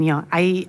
Hay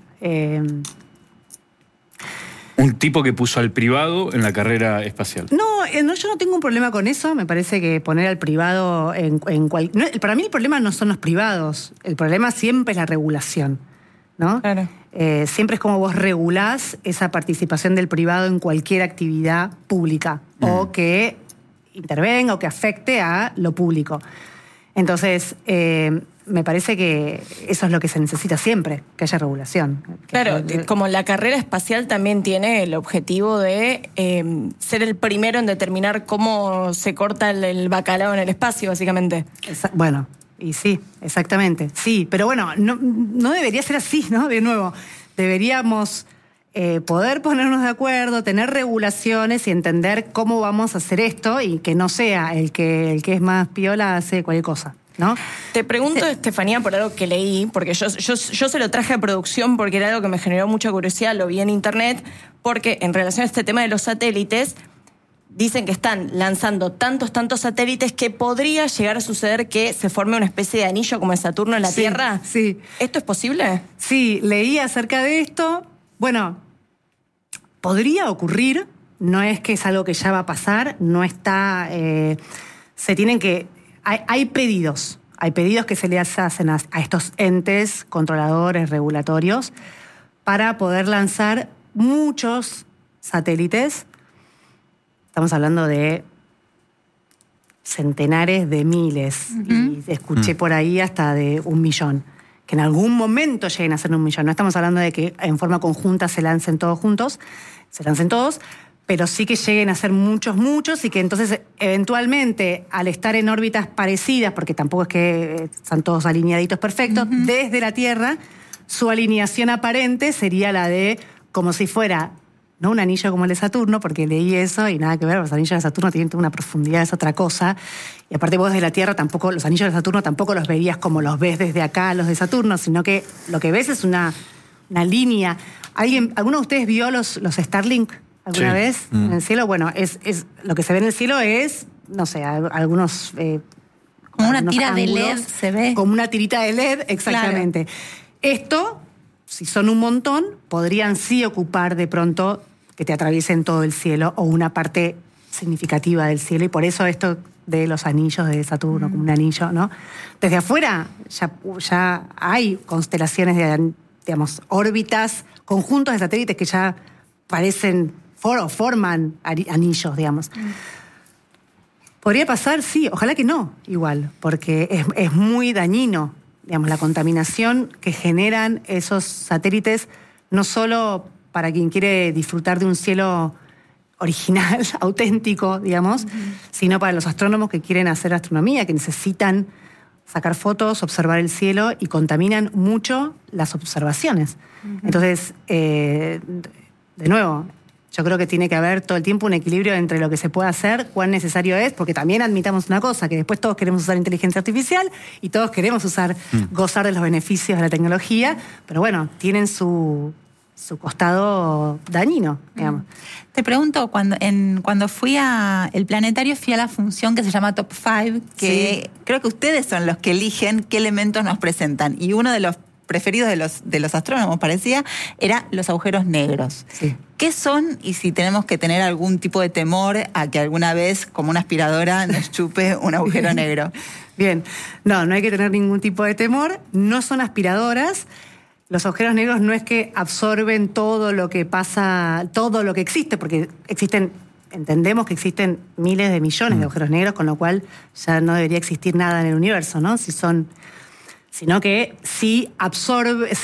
un tipo que puso al privado en la carrera espacial. No, yo no tengo un problema con eso. Me parece que poner al privado para mí el problema no son los privados. El problema siempre es la regulación, ¿no? Claro. Siempre es como vos regulás esa participación del privado en cualquier actividad pública o que intervenga o que afecte a lo público. Entonces, me parece que eso es lo que se necesita siempre, que haya regulación. Claro, como la carrera espacial también tiene el objetivo de ser el primero en determinar cómo se corta el bacalao en el espacio, básicamente. Bueno, y sí, exactamente. Sí, pero bueno, no debería ser así, ¿no? De nuevo, deberíamos poder ponernos de acuerdo, tener regulaciones y entender cómo vamos a hacer esto y que no sea el que es más piola hace cualquier cosa, ¿no? Te pregunto, Estefanía, por algo que leí, porque yo se lo traje a producción porque era algo que me generó mucha curiosidad, lo vi en internet, porque en relación a este tema de los satélites, dicen que están lanzando tantos satélites que podría llegar a suceder que se forme una especie de anillo como en Saturno en la Tierra. Sí. ¿Esto es posible? Sí, leí acerca de esto. Bueno, podría ocurrir, no es que es algo que ya va a pasar, no está... se tienen que... Hay pedidos que se les hacen a estos entes controladores, regulatorios, para poder lanzar muchos satélites. Estamos hablando de centenares de miles, y escuché por ahí hasta de 1 millón. Que en algún momento lleguen a ser 1 millón. No estamos hablando de que en forma conjunta se lancen todos juntos, se lancen todos, pero sí que lleguen a ser muchos, y que entonces eventualmente, al estar en órbitas parecidas, porque tampoco es que están todos alineaditos perfectos, desde la Tierra, su alineación aparente sería la de como si fuera, no un anillo como el de Saturno, porque leí eso y nada que ver, los anillos de Saturno tienen una profundidad, es otra cosa. Y aparte vos desde la Tierra tampoco, los anillos de Saturno tampoco los verías como los ves desde acá, los de Saturno, sino que lo que ves es una línea. ¿Alguno de ustedes vio los Starlink alguna vez en el cielo? Bueno, es lo que se ve en el cielo es, no sé, algunos... como una tira de LED se ve. Como una tirita de LED, exactamente. Claro. Esto, si son un montón, podrían sí ocupar de pronto que te atraviesen todo el cielo o una parte significativa del cielo, y por eso esto de los anillos de Saturno, como un anillo, ¿no? Desde afuera ya hay constelaciones de, digamos, órbitas, conjuntos de satélites que ya parecen forman anillos, digamos. ¿Podría pasar? Sí, ojalá que no, igual, porque es muy dañino, digamos, la contaminación que generan esos satélites, no solo para quien quiere disfrutar de un cielo original, auténtico, digamos, sino para los astrónomos que quieren hacer astronomía, que necesitan sacar fotos, observar el cielo, y contaminan mucho las observaciones. Entonces, de nuevo, yo creo que tiene que haber todo el tiempo un equilibrio entre lo que se puede hacer, cuán necesario es, porque también admitamos una cosa, que después todos queremos usar inteligencia artificial y todos queremos gozar de los beneficios de la tecnología, pero bueno, tienen su costado dañino, digamos. Te pregunto, cuando fui el planetario, fui a la función que se llama Top 5, que creo que ustedes son los que eligen qué elementos nos presentan, y uno de los preferidos de los astrónomos, parecía, era los agujeros negros. Sí. ¿Qué son, y si tenemos que tener algún tipo de temor a que alguna vez, como una aspiradora, nos chupe un agujero negro? Bien, no hay que tener ningún tipo de temor, no son aspiradoras. Los agujeros negros no es que absorben todo lo que pasa, todo lo que existe, porque entendemos que existen miles de millones de agujeros negros, con lo cual ya no debería existir nada en el universo, ¿no? Sino que sí absorbe,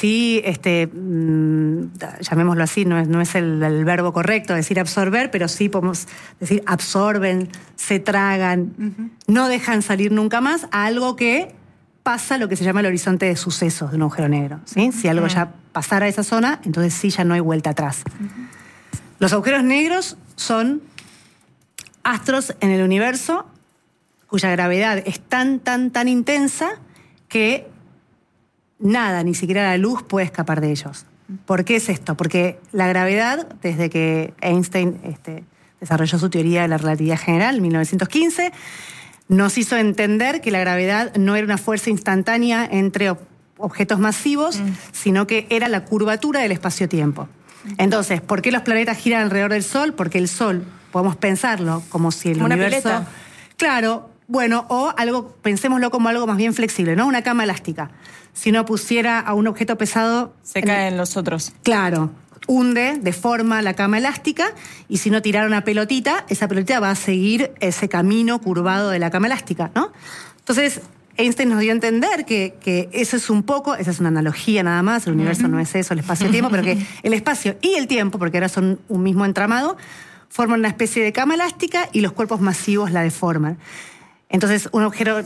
llamémoslo así, no es el verbo correcto decir absorber, pero sí podemos decir absorben, se tragan, no dejan salir nunca más a algo que pasa lo que se llama el horizonte de sucesos de un agujero negro, ¿sí? Si algo ya pasara a esa zona, entonces sí ya no hay vuelta atrás. Los agujeros negros son astros en el universo cuya gravedad es tan intensa que nada, ni siquiera la luz, puede escapar de ellos. ¿Por qué es esto? Porque la gravedad, desde que Einstein desarrolló su teoría de la relatividad general en 1915, nos hizo entender que la gravedad no era una fuerza instantánea entre objetos masivos, sino que era la curvatura del espacio-tiempo. Entonces, ¿por qué los planetas giran alrededor del Sol? Porque el Sol, podemos pensarlo como si el universo... Una pileta. Claro, bueno, o pensémoslo como algo más bien flexible, ¿no? Una cama elástica. Si uno pusiera a un objeto pesado... Se caen los otros. Claro, hunde, deforma la cama elástica, y si no tirara una pelotita, esa pelotita va a seguir ese camino curvado de la cama elástica, ¿no? Entonces, Einstein nos dio a entender que eso es un poco, esa es una analogía nada más, el universo no es eso, el espacio-tiempo, pero que el espacio y el tiempo, porque ahora son un mismo entramado, forman una especie de cama elástica y los cuerpos masivos la deforman. Entonces, un agujero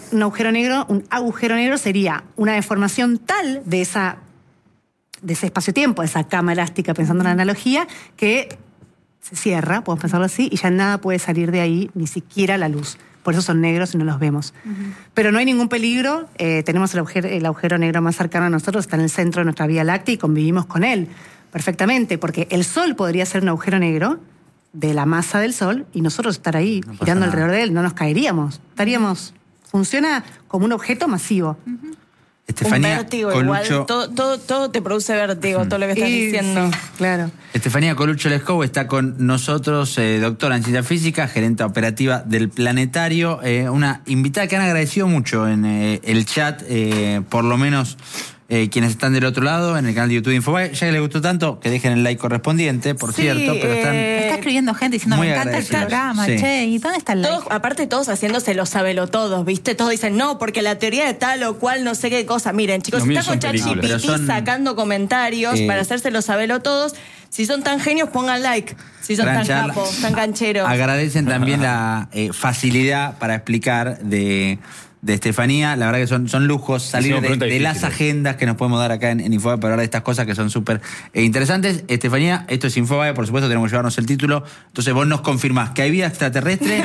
negro sería una deformación tal de ese espacio-tiempo, esa cama elástica, pensando en la analogía, que se cierra, podemos pensarlo así, y ya nada puede salir de ahí, ni siquiera la luz. Por eso son negros y no los vemos. Pero no hay ningún peligro. Tenemos el agujero negro más cercano a nosotros, está en el centro de nuestra Vía Láctea y convivimos con él perfectamente, porque el Sol podría ser un agujero negro de la masa del Sol y nosotros estar ahí girando alrededor de él. No nos caeríamos. Funciona como un objeto masivo. Estefanía, un vértigo Coluccio, igual, todo te produce vértigo, todo lo que estás diciendo. Sí, claro. Estefanía Coluccio Lescou está con nosotros, doctora en ciencia física, gerente operativa del Planetario, una invitada que han agradecido mucho en el chat, por lo menos quienes están del otro lado, en el canal de YouTube de Infobae. Ya que les gustó tanto, que dejen el like correspondiente, por cierto, pero está escribiendo gente diciendo, me encanta el programa, che, ¿y dónde está el like? Aparte todos haciéndose los sabelotodos, ¿viste? Todos dicen, no, porque la teoría de tal o cual no sé qué cosa. Miren, chicos, si está con ChatGPT sacando comentarios para hacerse los sabelotodos, si son tan genios, pongan like. Si son tan capos, tan cancheros. Agradecen también la facilidad para explicar de Estefanía. La verdad que son lujos salir de las agendas que nos podemos dar acá en Infobae para hablar de estas cosas que son súper interesantes. Estefanía, esto es Infobae, por supuesto tenemos que llevarnos el título. Entonces vos nos confirmás que hay vida extraterrestre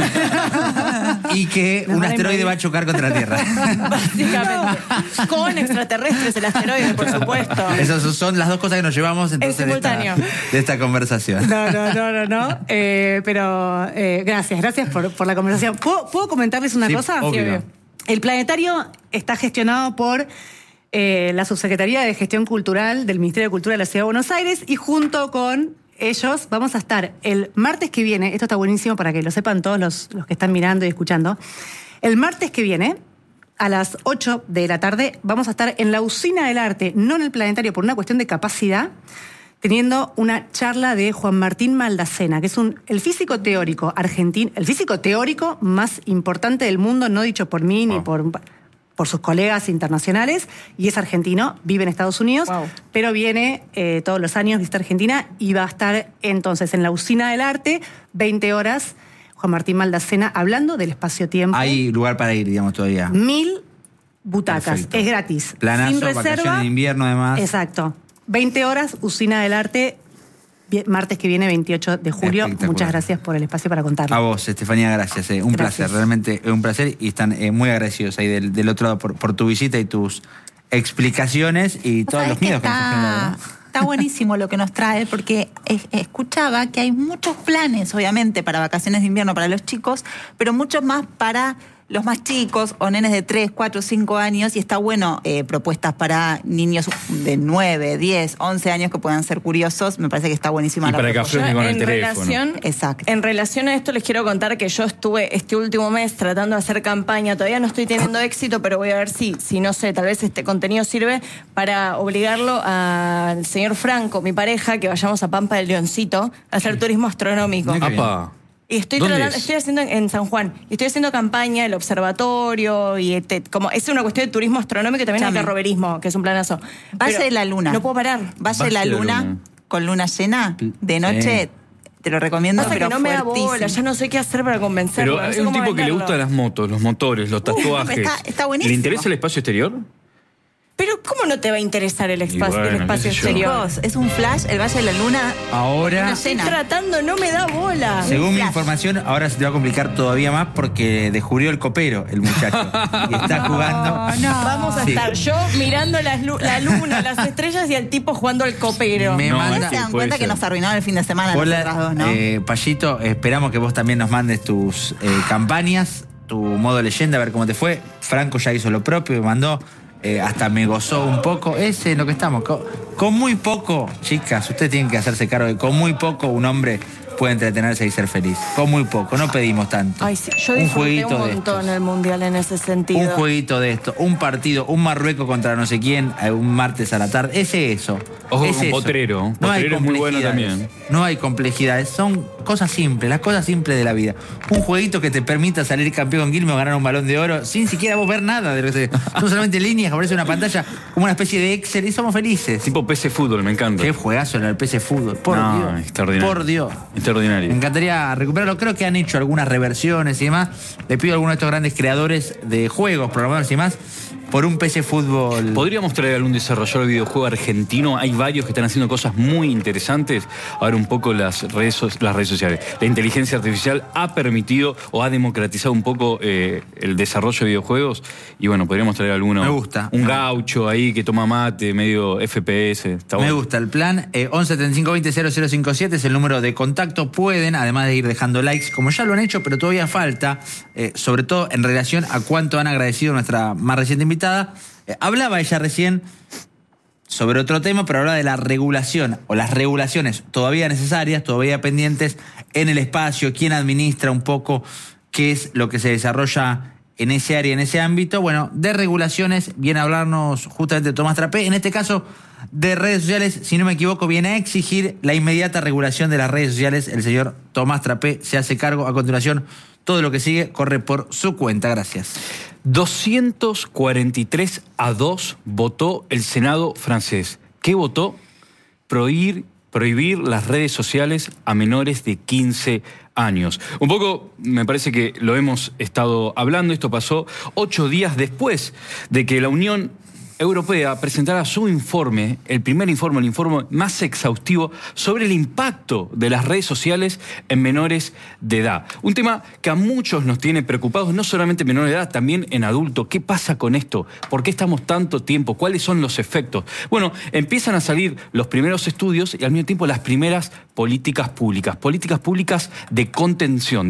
y que un asteroide va a chocar contra la Tierra. Básicamente. Con extraterrestres el asteroide, por supuesto. Esas son las dos cosas que nos llevamos entonces de esta conversación. No. Pero gracias por la conversación. ¿Puedo comentarles una cosa? Obvio. El Planetario está gestionado por la Subsecretaría de Gestión Cultural del Ministerio de Cultura de la Ciudad de Buenos Aires y junto con ellos vamos a estar el martes que viene, esto está buenísimo para que lo sepan todos los que están mirando y escuchando, el martes que viene a las 8 de la tarde vamos a estar en la Usina del Arte, no en el Planetario por una cuestión de capacidad, teniendo una charla de Juan Martín Maldacena, que es el físico teórico argentino, el físico teórico más importante del mundo, no dicho por mí ni por sus colegas internacionales, y es argentino, vive en Estados Unidos, pero viene todos los años, visita Argentina, y va a estar entonces en la Usina del Arte, 20 horas, Juan Martín Maldacena, hablando del espacio-tiempo. Hay lugar para ir, digamos, todavía. 1000 butacas, perfecto. Es gratis. Planazo, sin reserva. Vacaciones de invierno además. Exacto. 20 horas, Usina del Arte, martes que viene, 28 de julio. Muchas gracias por el espacio para contarlo. A vos, Estefanía, gracias. Un placer, realmente un placer. Y están muy agradecidos ahí del otro lado por tu visita y tus explicaciones y todos los miedos que nos has generado, ¿no? Está buenísimo lo que nos trae, porque escuchaba que hay muchos planes, obviamente, para vacaciones de invierno para los chicos, pero muchos más para los más chicos o nenes de 3, 4, 5 años, y está bueno propuestas para niños de 9, 10, 11 años que puedan ser curiosos. Me parece que está buenísima la propuesta. Para que con el teléfono. Exacto. En relación a esto les quiero contar que yo estuve este último mes tratando de hacer campaña, todavía no estoy teniendo éxito, pero voy a ver si no sé, tal vez este contenido sirve para obligarlo al señor Franco, mi pareja, que vayamos a Pampa del Leoncito a hacer turismo astronómico. ¡Apa! Y estoy haciendo en San Juan, y estoy haciendo campaña, el observatorio, y como es una cuestión de turismo astronómico y también hay carroverismo, que es un planazo. Valle de la Luna. No puedo parar. Valle de la Luna, con luna llena, de noche, te lo recomiendo, pasa pero que no me da bola, ya no sé qué hacer para convencerlo. Pero es un tipo que le gustan las motos, los motores, los tatuajes. Está buenísimo. ¿Le interesa el espacio exterior? Pero ¿cómo no te va a interesar el espacio, exterior? Chicos, es un flash, el Valle de la Luna. Ahora, estoy tratando, no me da bola. según mi información, ahora se te va a complicar todavía más porque descubrió el copero, el muchacho. Y está jugando. Vamos a estar yo mirando la luna, las estrellas y el tipo jugando al copero. Me manda. Se dan cuenta que nos arruinaron el fin de semana Hola, nosotras dos, ¿no? Payito, esperamos que vos también nos mandes tus campañas, tu modo leyenda, a ver cómo te fue. Franco ya hizo lo propio, me mandó hasta me gozó un poco. Ese es lo que estamos. Con muy poco, chicas, ustedes tienen que hacerse cargo de que con muy poco un hombre puede entretenerse y ser feliz. Con muy poco, no pedimos tanto. Ay, sí. Yo disfruté un montón el Mundial en ese sentido. Un jueguito de esto, un partido, un Marruecos contra no sé quién, un martes a la tarde. Eso. Ojo es con eso. Potrero. Potrero es muy bueno también. No hay complejidades, son cosas simples, las cosas simples de la vida. Un jueguito que te permita salir campeón con Quilmes o ganar un Balón de Oro sin siquiera vos ver nada de lo que se... Son solamente líneas que aparece una pantalla como una especie de Excel y somos felices. Tipo PC Fútbol, me encanta. Qué juegazo el PC Fútbol. Por Dios. Extraordinario. Por Dios. Extraordinario. Me encantaría recuperarlo. Creo que han hecho algunas reversiones y demás. Le pido a algunos de estos grandes creadores de juegos, programadores y demás, por un PC Fútbol. ¿Podríamos traer algún desarrollador de videojuego argentino? Hay varios que están haciendo cosas muy interesantes. Ahora un poco las redes sociales. La inteligencia artificial ha permitido o ha democratizado un poco el desarrollo de videojuegos. Y bueno, podríamos traer alguno. Me gusta. Un gaucho ahí que toma mate, medio FPS. Está bueno. Me gusta el plan. 1175200057 es el número de contacto. Pueden, además de ir dejando likes, como ya lo han hecho, pero todavía falta, sobre todo en relación a cuánto han agradecido nuestra más reciente invitada. Hablaba ella recién sobre otro tema, pero hablaba de la regulación o las regulaciones todavía necesarias, todavía pendientes en el espacio, quién administra un poco qué es lo que se desarrolla en ese área, en ese ámbito. Bueno, de regulaciones viene a hablarnos justamente Tomás Trapé, en este caso de redes sociales, si no me equivoco, viene a exigir la inmediata regulación de las redes sociales. El señor Tomás Trapé se hace cargo. A continuación, todo lo que sigue corre por su cuenta. Gracias. 243-2 votó el Senado francés. ¿Qué votó? Prohibir las redes sociales a menores de 15 años. Un poco, me parece que lo hemos estado hablando. Esto pasó 8 días después de que la Unión Europea presentara su informe, el informe más exhaustivo sobre el impacto de las redes sociales en menores de edad. Un tema que a muchos nos tiene preocupados, no solamente en menores de edad, también en adultos. ¿Qué pasa con esto? ¿Por qué estamos tanto tiempo? ¿Cuáles son los efectos? Bueno, empiezan a salir los primeros estudios y al mismo tiempo las primeras políticas públicas de contención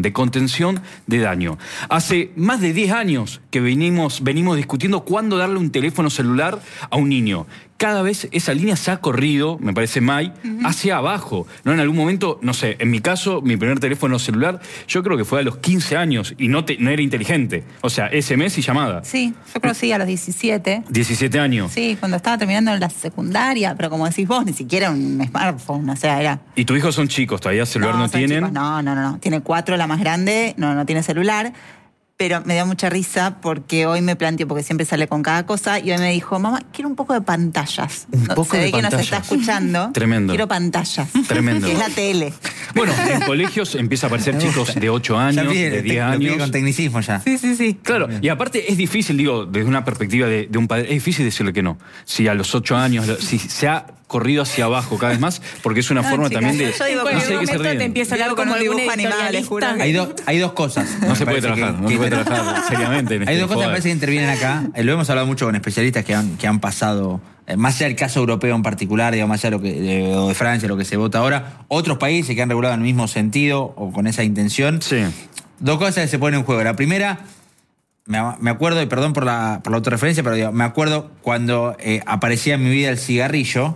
de daño. Hace más de 10 años que venimos discutiendo cuándo darle un teléfono celular a un niño. Cada vez esa línea se ha corrido, me parece, May, hacia abajo. ¿No? En algún momento, no sé, en mi caso, mi primer teléfono celular, yo creo que fue a los 15 años y no era inteligente. O sea, SMS y llamada. Sí, yo creo que sí, a los 17. 17 años. Sí, cuando estaba terminando la secundaria, pero como decís vos, ni siquiera un smartphone, o sea, era... ¿Y tus hijos son chicos? ¿Todavía celular no tienen? Chicos. No. Tiene 4 la más grande, no tiene celular. Pero me dio mucha risa porque hoy me planteó, porque siempre sale con cada cosa, y hoy me dijo, mamá, quiero un poco de pantallas. Se ve que nos está escuchando. Tremendo. Quiero pantallas. Tremendo. Que es la tele. Bueno, en colegios empieza a aparecer chicos de 8 años, de 10 años. Con tecnicismo ya. Sí. Claro, y aparte es difícil, digo, desde una perspectiva de un padre, es difícil decirle que no. Si a los 8 años, si se ha corrido hacia abajo cada vez más, porque es una forma también de... Yo digo, en algún momento te empieza a hablar como un dibujo animal, les juro. Hay dos cosas. No se puede trabajar seriamente en Hay dos cosas que parece que intervienen acá. Lo hemos hablado mucho con especialistas que han pasado, más allá del caso europeo en particular, digamos, más allá de Francia, lo que se vota ahora, otros países que han regulado en el mismo sentido o con esa intención. Sí. Dos cosas que se ponen en juego. La primera, me acuerdo, y perdón por la autorreferencia, pero digo, me acuerdo cuando aparecía en mi vida el cigarrillo.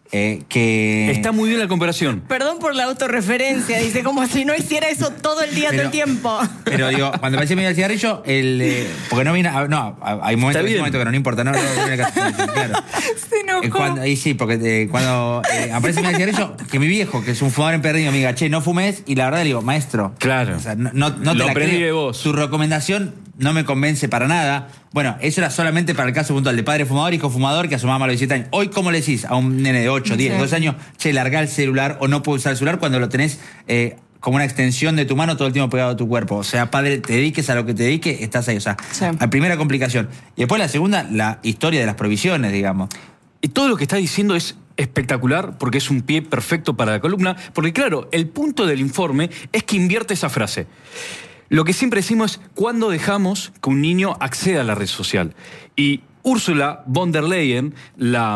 Que... Está muy bien la comparación. Perdón por la autorreferencia, dice, como si no hiciera eso todo el día, todo el tiempo. Pero digo, cuando aparecía mi cigarrillo, porque no viene. No, hay momentos que no importa, no viene claro. Se enojó. Cuando aparece mi cigarrillo, que mi viejo, que es un fumador empedernido, me diga, che, no fumes, y la verdad le digo, maestro. Claro. O sea, no te lo la aprendí creo. de vos. Su recomendación no me convence para nada. Bueno, eso era solamente para el caso puntual de padre fumador, hijo fumador, que a su mamá a los 17 años. Hoy, ¿cómo le decís a un nene de 8, 10, 12 años, che, larga el celular o no puedo usar el celular cuando lo tenés como una extensión de tu mano todo el tiempo pegado a tu cuerpo? O sea, padre, te dediques a lo que te dediques, estás ahí. O sea, la primera complicación. Y después la segunda, la historia de las provisiones, digamos. Y todo lo que está diciendo es espectacular porque es un pie perfecto para la columna. Porque claro, el punto del informe es que invierte esa frase. Lo que siempre decimos es cuándo dejamos que un niño acceda a la red social. Y Ursula von der Leyen, la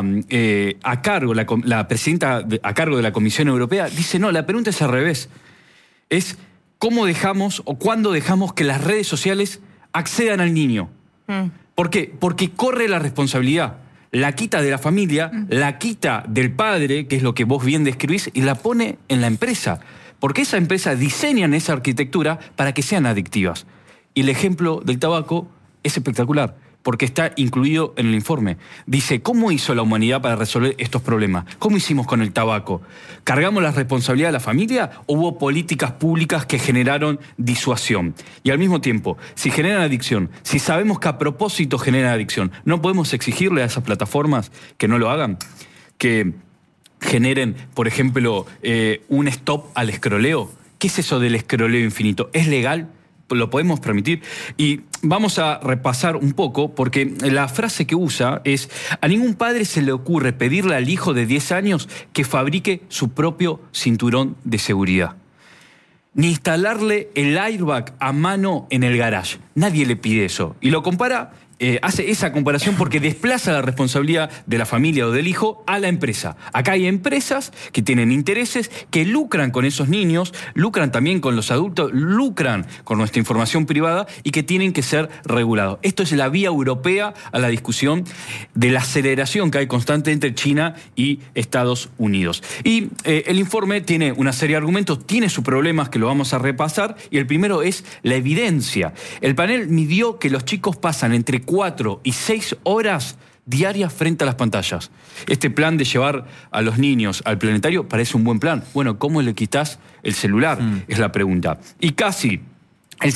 presidenta a cargo de la Comisión Europea, dice no, la pregunta es al revés. Es cómo dejamos o cuándo dejamos que las redes sociales accedan al niño. ¿Por qué? Porque corre la responsabilidad. La quita de la familia, la quita del padre, que es lo que vos bien describís, y la pone en la empresa. Porque esa empresa diseña esa arquitectura para que sean adictivas. Y el ejemplo del tabaco es espectacular, porque está incluido en el informe. Dice, ¿cómo hizo la humanidad para resolver estos problemas? ¿Cómo hicimos con el tabaco? ¿Cargamos la responsabilidad de la familia o hubo políticas públicas que generaron disuasión? Y al mismo tiempo, si generan adicción, si sabemos que a propósito generan adicción, ¿no podemos exigirle a esas plataformas que no lo hagan? Que generen, por ejemplo, un stop al escroleo. ¿Qué es eso del escroleo infinito? ¿Es legal? ¿Lo podemos permitir? Y vamos a repasar un poco, porque la frase que usa es: a ningún padre se le ocurre pedirle al hijo de 10 años que fabrique su propio cinturón de seguridad, ni instalarle el airbag a mano en el garage. Nadie le pide eso. Y lo compara, hace esa comparación porque desplaza la responsabilidad de la familia o del hijo a la empresa. Acá hay empresas que tienen intereses, que lucran con esos niños, lucran también con los adultos, lucran con nuestra información privada y que tienen que ser regulados. Esto es la vía europea a la discusión de la aceleración que hay constante entre China y Estados Unidos. Y el informe tiene una serie de argumentos, tiene sus problemas que lo vamos a repasar, y el primero es la evidencia. El panel midió que los chicos pasan entre 4 y 6 horas diarias frente a las pantallas. Este plan de llevar a los niños al planetario parece un buen plan. Bueno, ¿cómo le quitas el celular? Es la pregunta. Y casi el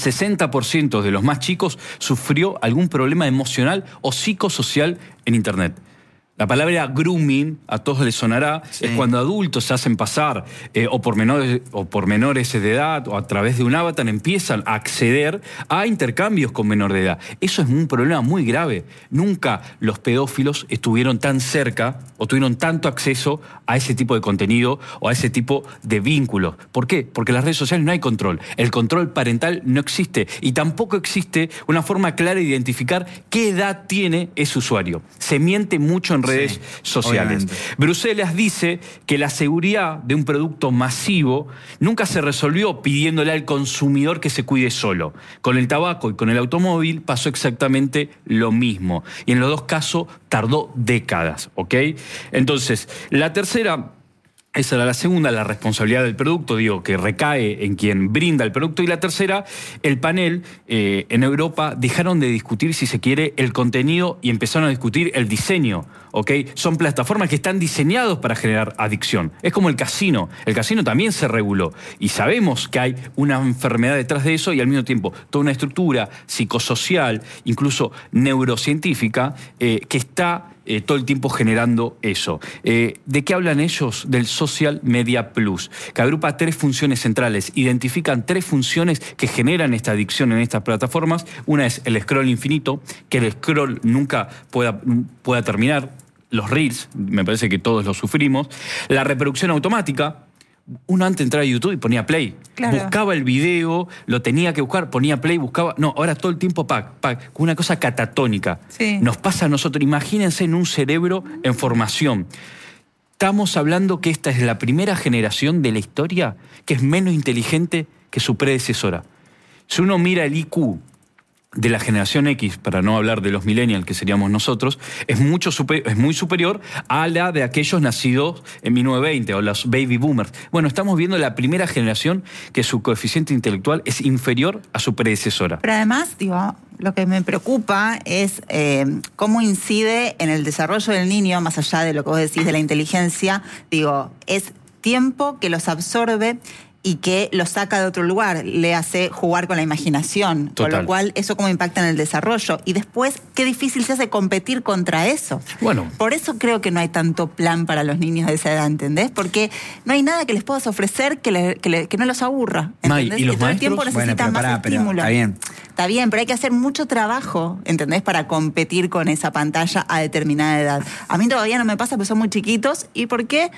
60% de los más chicos sufrió algún problema emocional o psicosocial en Internet. La palabra grooming, a todos les sonará, es cuando adultos se hacen pasar o por menores de edad o a través de un avatar empiezan a acceder a intercambios con menor de edad. Eso es un problema muy grave. Nunca los pedófilos estuvieron tan cerca o tuvieron tanto acceso a ese tipo de contenido o a ese tipo de vínculos. ¿Por qué? Porque en las redes sociales no hay control. El control parental no existe y tampoco existe una forma clara de identificar qué edad tiene ese usuario. Se miente mucho en redes sociales. Obviamente. Bruselas dice que la seguridad de un producto masivo nunca se resolvió pidiéndole al consumidor que se cuide solo. Con el tabaco y con el automóvil pasó exactamente lo mismo. Y en los dos casos tardó décadas, ¿ok? Entonces, la tercera... Esa era la segunda, la responsabilidad del producto, digo, que recae en quien brinda el producto. Y la tercera, el panel en Europa dejaron de discutir, si se quiere, el contenido y empezaron a discutir el diseño, ¿ok? Son plataformas que están diseñadas para generar adicción. Es como el casino. El casino también se reguló. Y sabemos que hay una enfermedad detrás de eso y al mismo tiempo toda una estructura psicosocial, incluso neurocientífica, que está... todo el tiempo generando eso. ¿De qué hablan ellos? Del Social Media Plus, que agrupa 3 funciones centrales, identifican 3 funciones que generan esta adicción en estas plataformas. Una es el scroll infinito, que el scroll nunca pueda terminar. Los reels, me parece que todos los sufrimos. La reproducción automática. Uno antes entraba a YouTube y ponía play. Claro. Buscaba el video, lo tenía que buscar, ponía play, buscaba... No, ahora todo el tiempo con una cosa catatónica. Sí. Nos pasa a nosotros. Imagínense en un cerebro en formación. Estamos hablando que esta es la primera generación de la historia que es menos inteligente que su predecesora. Si uno mira el IQ de la generación X, para no hablar de los millennials, que seríamos nosotros, es muy superior a la de aquellos nacidos en 1920 o los baby boomers. Bueno, estamos viendo la primera generación que su coeficiente intelectual es inferior a su predecesora. Pero además, digo, lo que me preocupa es cómo incide en el desarrollo del niño, más allá de lo que vos decís de la inteligencia, digo, es tiempo que los absorbe y que lo saca de otro lugar, le hace jugar con la imaginación. Total. Con lo cual, eso cómo impacta en el desarrollo. Y después, qué difícil se hace competir contra eso. Bueno. Por eso creo que no hay tanto plan para los niños de esa edad, ¿entendés? Porque no hay nada que les puedas ofrecer que no los aburra, ¿entendés? ¿Y los todo el tiempo necesitan más estímulo. Está bien. Está bien, pero hay que hacer mucho trabajo, ¿entendés? Para competir con esa pantalla a determinada edad. A mí todavía no me pasa porque son muy chiquitos y porque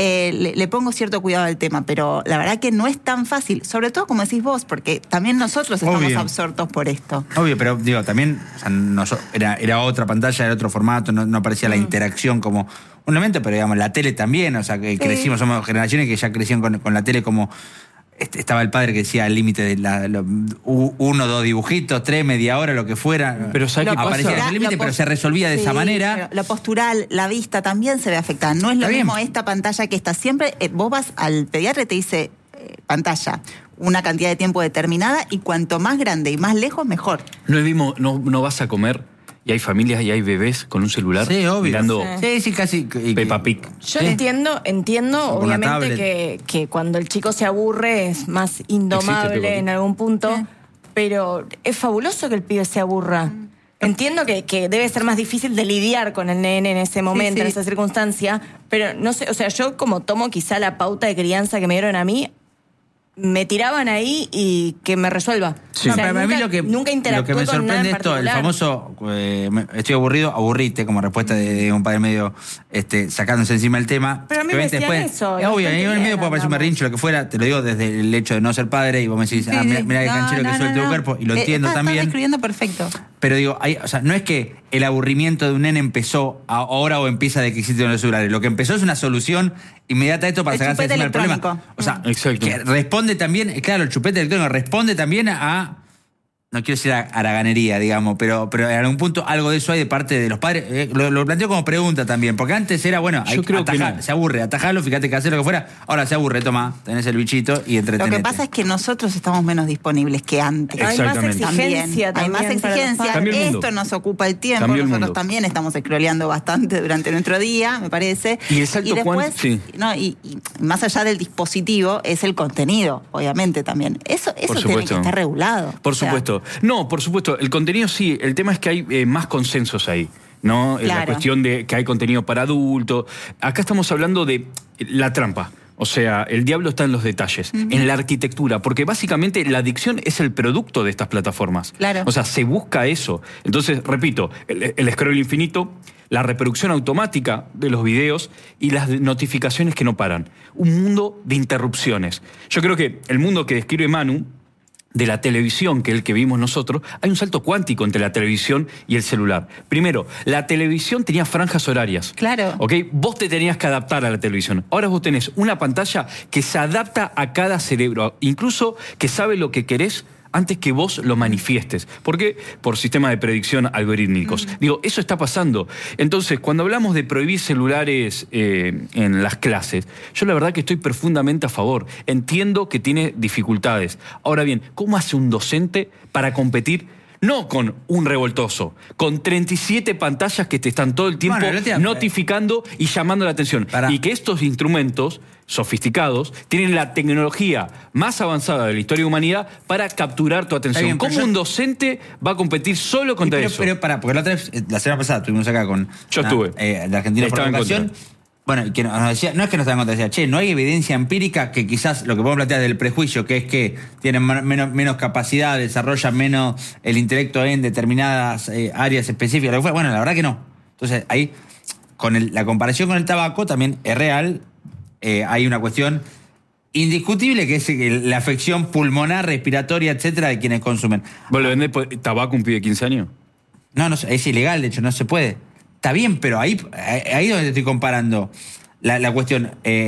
le pongo cierto cuidado al tema, pero la verdad que no es tan fácil, sobre todo como decís vos, porque también nosotros estamos absortos por esto. Obvio, pero digo, también o sea, era otra pantalla, era otro formato, no aparecía la interacción como un elemento, pero digamos, la tele también, o sea, que crecimos, somos generaciones que ya crecieron con la tele como estaba el padre que decía el límite de 1, 2 dibujitos, 3, media hora, lo que fuera. Pero ¿sabes qué pasa? Aparecía el límite, pero se resolvía de esa manera. Lo postural, la vista también se ve afectada. No es lo mismo esta pantalla que esta. Siempre vos vas al pediatra y te dice pantalla, una cantidad de tiempo determinada, y cuanto más grande y más lejos, mejor. No vas a comer y hay familias y hay bebés con un celular mirando casi Peppa Pig. Yo entiendo obviamente que cuando el chico se aburre es más indomable en algún punto, pero es fabuloso que el pibe se aburra. Entiendo que debe ser más difícil de lidiar con el nene en ese momento, en esa circunstancia, pero no sé, o sea, yo como tomo quizá la pauta de crianza que me dieron a mí, me tiraban ahí y que me resuelva. Sí. O sea, pero nunca, a mí nunca interactué lo que me con nada en sorprende esto, el particular. famoso estoy aburrido, aburrite, como respuesta de un padre medio sacándose encima el tema. Pero a mí me decían eso. Es obvio, en el medio puede parecer un berrinche, lo que fuera, te lo digo desde el hecho de no ser padre, y vos me decís, mira qué canchero que suelte tu cuerpo, y lo entiendo también. Estás describiendo perfecto. Pero digo, o sea, no es que el aburrimiento de un nene empezó ahora o empieza de que existen los celulares. Lo que empezó es una solución inmediata a esto para sacarse encima del problema. O sea, que responde también, claro, el chupete electrónico responde también a, no quiero decir a haraganería, digamos, pero en algún punto algo de eso hay de parte de los padres. Lo planteo como pregunta también, porque antes era, bueno, yo creo que no. Se aburre, atajalo, fíjate que hacer lo que fuera. Ahora se aburre, toma, tenés el bichito y entretenete. Lo que pasa es que nosotros estamos menos disponibles que antes. Hay más exigencia Hay más exigencia. Esto nos ocupa el tiempo. Nosotros también estamos scrolleando bastante durante nuestro día, me parece. Y el salto después, y más allá del dispositivo, es el contenido, obviamente, también. Eso tiene que estar regulado. Por supuesto. No, por supuesto, el contenido sí, el tema es que hay más consensos ahí, ¿no? Claro. La cuestión de que hay contenido para adultos. Acá estamos hablando de la trampa. O sea, el diablo está en los detalles, en la arquitectura, porque básicamente la adicción es el producto de estas plataformas. Claro. O sea, se busca eso. Entonces, repito, el scroll infinito, la reproducción automática de los videos y las notificaciones que no paran. Un mundo de interrupciones. Yo creo que el mundo que describe Manu, de la televisión, que es el que vimos nosotros, hay un salto cuántico entre la televisión y el celular. Primero, la televisión tenía franjas horarias. Claro. ¿Ok? Vos te tenías que adaptar a la televisión. Ahora vos tenés una pantalla que se adapta a cada cerebro, incluso que sabe lo que querés antes que vos lo manifiestes. ¿Por qué? Por sistemas de predicción algorítmicos. Digo, eso está pasando. Entonces, cuando hablamos de prohibir celulares en las clases, yo la verdad que estoy profundamente a favor. Entiendo que tiene dificultades. Ahora bien, ¿cómo hace un docente para competir? No con un revoltoso, con 37 pantallas que te están todo el tiempo notificando y llamando la atención. Y que estos instrumentos sofisticados tienen la tecnología más avanzada de la historia de la humanidad para capturar tu atención. Bien, ¿cómo un docente va a competir solo contra eso? Pero porque la semana pasada estuvimos acá con yo estuve de Argentina por Educación. Bueno, que nos decía, no es que nos estaban contra, decía, che, no hay evidencia empírica que quizás lo que podemos plantear del prejuicio, que es que tienen menos capacidad, desarrollan menos el intelecto en determinadas áreas específicas. Bueno, la verdad que no. Entonces, ahí, con la comparación con el tabaco también es real. Hay una cuestión indiscutible que es la afección pulmonar, respiratoria, etcétera, de quienes consumen. ¿Vos le vendés tabaco a un pibe de 15 años? No, es ilegal, de hecho, no se puede. Está bien, pero ahí donde te estoy comparando la cuestión.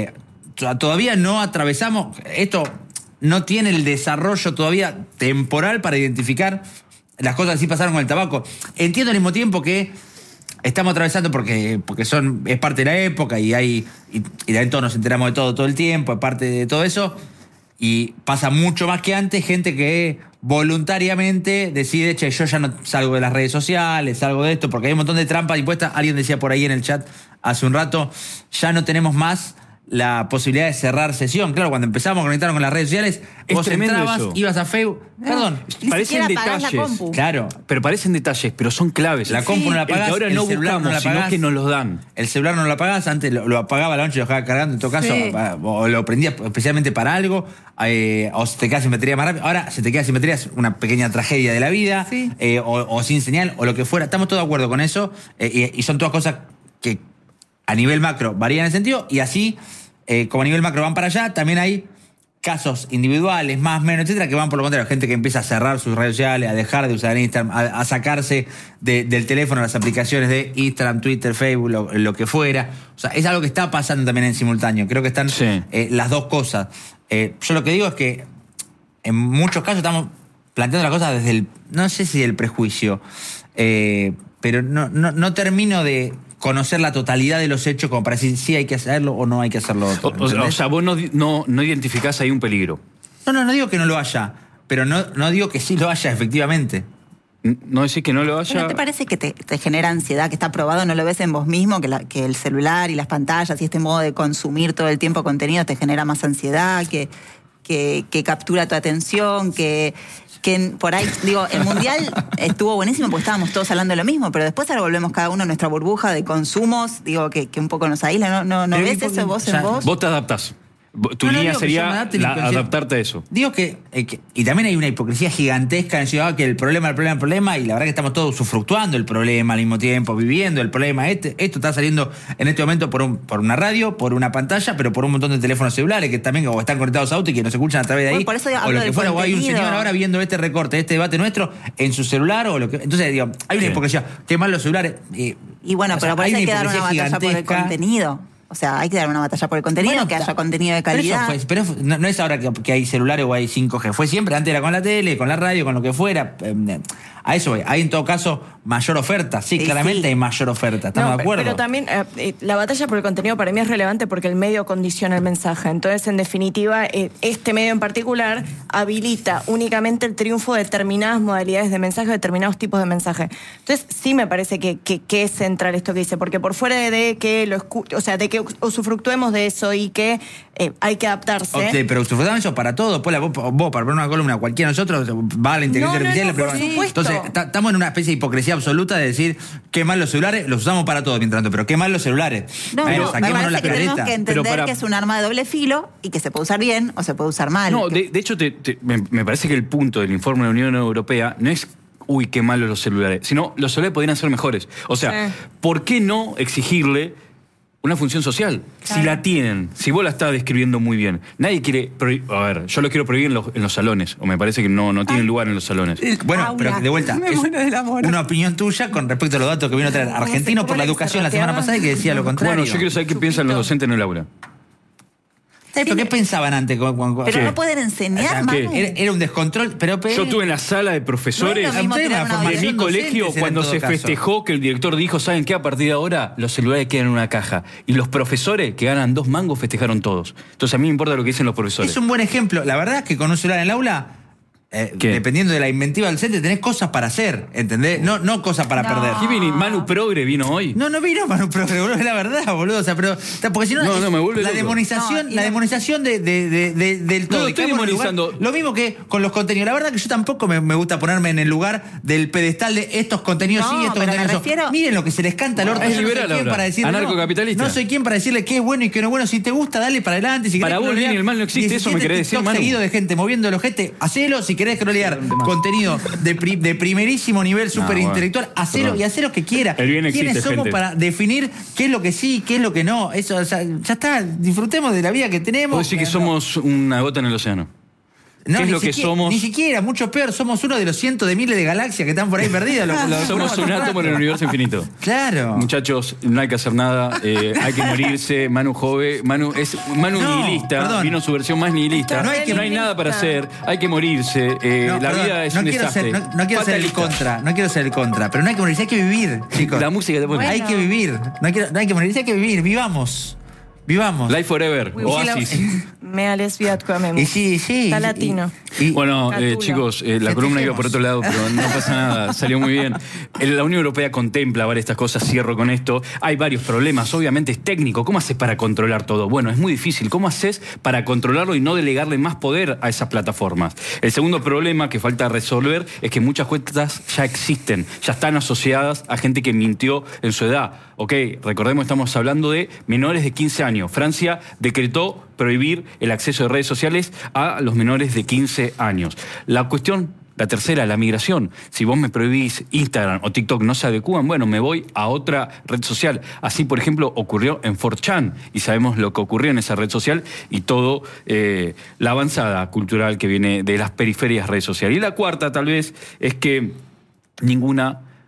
Todavía no atravesamos, esto no tiene el desarrollo todavía temporal para identificar las cosas que sí pasaron con el tabaco. Entiendo al mismo tiempo que estamos atravesando porque es parte de la época y de todos nos enteramos de todo el tiempo, es parte de todo eso. Y pasa mucho más que antes, gente que voluntariamente decide, che, yo ya no salgo de las redes sociales, salgo de esto, porque hay un montón de trampas impuestas. Alguien decía por ahí en el chat hace un rato, ya no tenemos más la posibilidad de cerrar sesión. Claro, cuando empezamos a conectarnos con las redes sociales, vos entrabas, ibas a Facebook. Perdón, parecen detalles. Claro. Pero parecen detalles, pero son claves. La compu no la apagás, ahora no buscamos, sino que nos los dan. El celular no lo apagás, antes lo apagaba a la noche y lo dejaba cargando, en todo caso, o lo prendías especialmente para algo, o se te queda sin batería más rápido. Ahora se te queda sin batería, es una pequeña tragedia de la vida, o sin señal, o lo que fuera. Estamos todos de acuerdo con eso, y son todas cosas que a nivel macro varían en el sentido, y así, como a nivel macro van para allá, también hay casos individuales, más, menos, etcétera, que van por lo contrario. Gente que empieza a cerrar sus redes sociales, a dejar de usar Instagram, a sacarse del teléfono las aplicaciones de Instagram, Twitter, Facebook, lo que fuera. O sea, es algo que está pasando también en simultáneo. Creo que están las dos cosas. Yo lo que digo es que en muchos casos estamos planteando las cosas desde el, no sé si del prejuicio, pero no termino de conocer la totalidad de los hechos como para decir si hay que hacerlo o no hay que hacerlo otro. O sea, vos no identificás ahí un peligro. No digo que no lo haya, pero no digo que sí lo haya efectivamente. ¿No decís que no lo haya? ¿No te parece que te genera ansiedad, que está probado, no lo ves en vos mismo, que el celular y las pantallas y este modo de consumir todo el tiempo contenido te genera más ansiedad, que captura tu atención, que por ahí, digo, el Mundial estuvo buenísimo porque estábamos todos hablando de lo mismo, pero después ahora volvemos cada uno a nuestra burbuja de consumos, digo, que un poco nos aísla. ¿No ves eso vos en vos? Vos te adaptás. Tu línea sería adaptarte a eso. Digo que y también hay una hipocresía gigantesca en decir que el problema, y la verdad que estamos todos usufructuando el problema al mismo tiempo, viviendo el problema. Esto está saliendo en este momento por una radio, por una pantalla, pero por un montón de teléfonos celulares que también o están conectados a auto y que nos escuchan a través de ahí. Por eso o lo que fuera, o hay un señor ahora viendo este recorte, este debate nuestro en su celular o lo que. Entonces, digo, hay una hipocresía. Qué mal los celulares. Y bueno, pero por eso hay que dar una batalla por el contenido. O sea, hay que dar una batalla por el contenido, que haya contenido de calidad. Pero no es ahora que hay celulares o hay 5G. Fue siempre, antes era con la tele, con la radio, con lo que fuera. A eso voy. Hay en todo caso mayor oferta. Sí, claramente hay mayor oferta. ¿Estamos de acuerdo? Pero también la batalla por el contenido para mí es relevante porque el medio condiciona el mensaje. Entonces, en definitiva, este medio en particular habilita únicamente el triunfo de determinadas modalidades de mensaje, determinados tipos de mensaje. Entonces, sí me parece que es central esto que dice, porque por fuera de que de que usufructuemos de eso y que hay que adaptarse. Okay, pero usufructuamos eso para todo. Vos para poner una columna, cualquiera de nosotros va a la inteligencia artificial. Por supuesto. Entonces, estamos en una especie de hipocresía absoluta de decir qué mal los celulares, los usamos para todo mientras tanto, pero qué mal los celulares. Me parece que tenemos que entender que es un arma de doble filo y que se puede usar bien o se puede usar mal. No, de hecho, me parece que el punto del informe de la Unión Europea no es qué malos los celulares, sino los celulares podrían ser mejores. O sea, ¿por qué no exigirle una función social? Claro. Si la tienen, si vos la estás describiendo muy bien. Nadie quiere a ver, yo lo quiero prohibir en los salones, o me parece que no tienen lugar en los salones. Bueno, pero de vuelta, es una opinión tuya con respecto a los datos que vino a traer Argentinos por la Educación la semana pasada y que decía lo contrario. Bueno, yo quiero saber qué piensan los docentes en el aula. ¿Pero qué pensaban antes? Pero no pueden enseñar, Manu. Era un descontrol. Pero yo estuve en la sala de profesores de mi colegio cuando se festejó que el director dijo, ¿saben qué? A partir de ahora los celulares quedan en una caja. Y los profesores que ganan 2 mangos festejaron todos. Entonces a mí me importa lo que dicen los profesores. Es un buen ejemplo. La verdad es que con un celular en el aula, dependiendo de la inventiva del docente, tenés cosas para hacer, ¿entendés? No cosas para perder. ¿Qué vino? ¿Manu Progre vino hoy? No vino Manu Progre, boludo, es la verdad, boludo. O sea, pero porque si no, me vuelve la loco. demonización del todo. No, estoy demonizando. Lo mismo que con los contenidos. La verdad que yo tampoco me gusta ponerme en el lugar del pedestal de estos contenidos sí, estos contenidos. Miren lo que se les canta al orto. Es liberal ahora. Anarcocapitalista. No soy quien para decirle qué es bueno y qué no es bueno. Si te gusta, dale para adelante. Si para vos bien y el mal no existe, eso me querés decir, Manu. Seguido de gente moviendo el ojete, hacelo. Si querés crolear contenido de primerísimo nivel, súper intelectual, hacelo y hacé lo que quiera. ¿Quiénes somos para definir qué es lo que sí y qué es lo que no? Eso, o sea, ya está, disfrutemos de la vida que tenemos. Vos decís que somos una gota en el océano. ¿Qué es lo que somos? Ni siquiera, mucho peor, somos uno de los cientos de miles de galaxias que están por ahí perdidas. Somos un átomo en el universo infinito. Claro. Muchachos, no hay que hacer nada, hay que morirse. Manu Jove, Manu nihilista, perdón. Vino su versión más nihilista. No hay nada para hacer, hay que morirse. La vida es un desastre. No quiero ser el contra, pero no hay que morirse, hay que vivir, chicos. La música te pone. Hay que vivir, no hay que morirse, hay que vivir, vivamos. Life Forever, Oasis. Mea lesbiat quamemos. Y sí. Está latino. Bueno, chicos, la columna iba por otro lado, pero no pasa nada, salió muy bien. La Unión Europea contempla varias estas cosas, cierro con esto. Hay varios problemas, obviamente es técnico. ¿Cómo haces para controlar todo? Bueno, es muy difícil. ¿Cómo haces para controlarlo y no delegarle más poder a esas plataformas? El segundo problema que falta resolver es que muchas cuentas ya existen, ya están asociadas a gente que mintió en su edad. Ok, recordemos, estamos hablando de menores de 15 años. Francia decretó prohibir el acceso de redes sociales a los menores de 15 años. La tercera, la migración. Si vos me prohibís Instagram o TikTok no se adecúan, bueno, me voy a otra red social. Así, por ejemplo, ocurrió en 4chan y sabemos lo que ocurrió en esa red social y todo la avanzada cultural que viene de las periferias redes sociales. Y la cuarta, tal vez, es que ninguna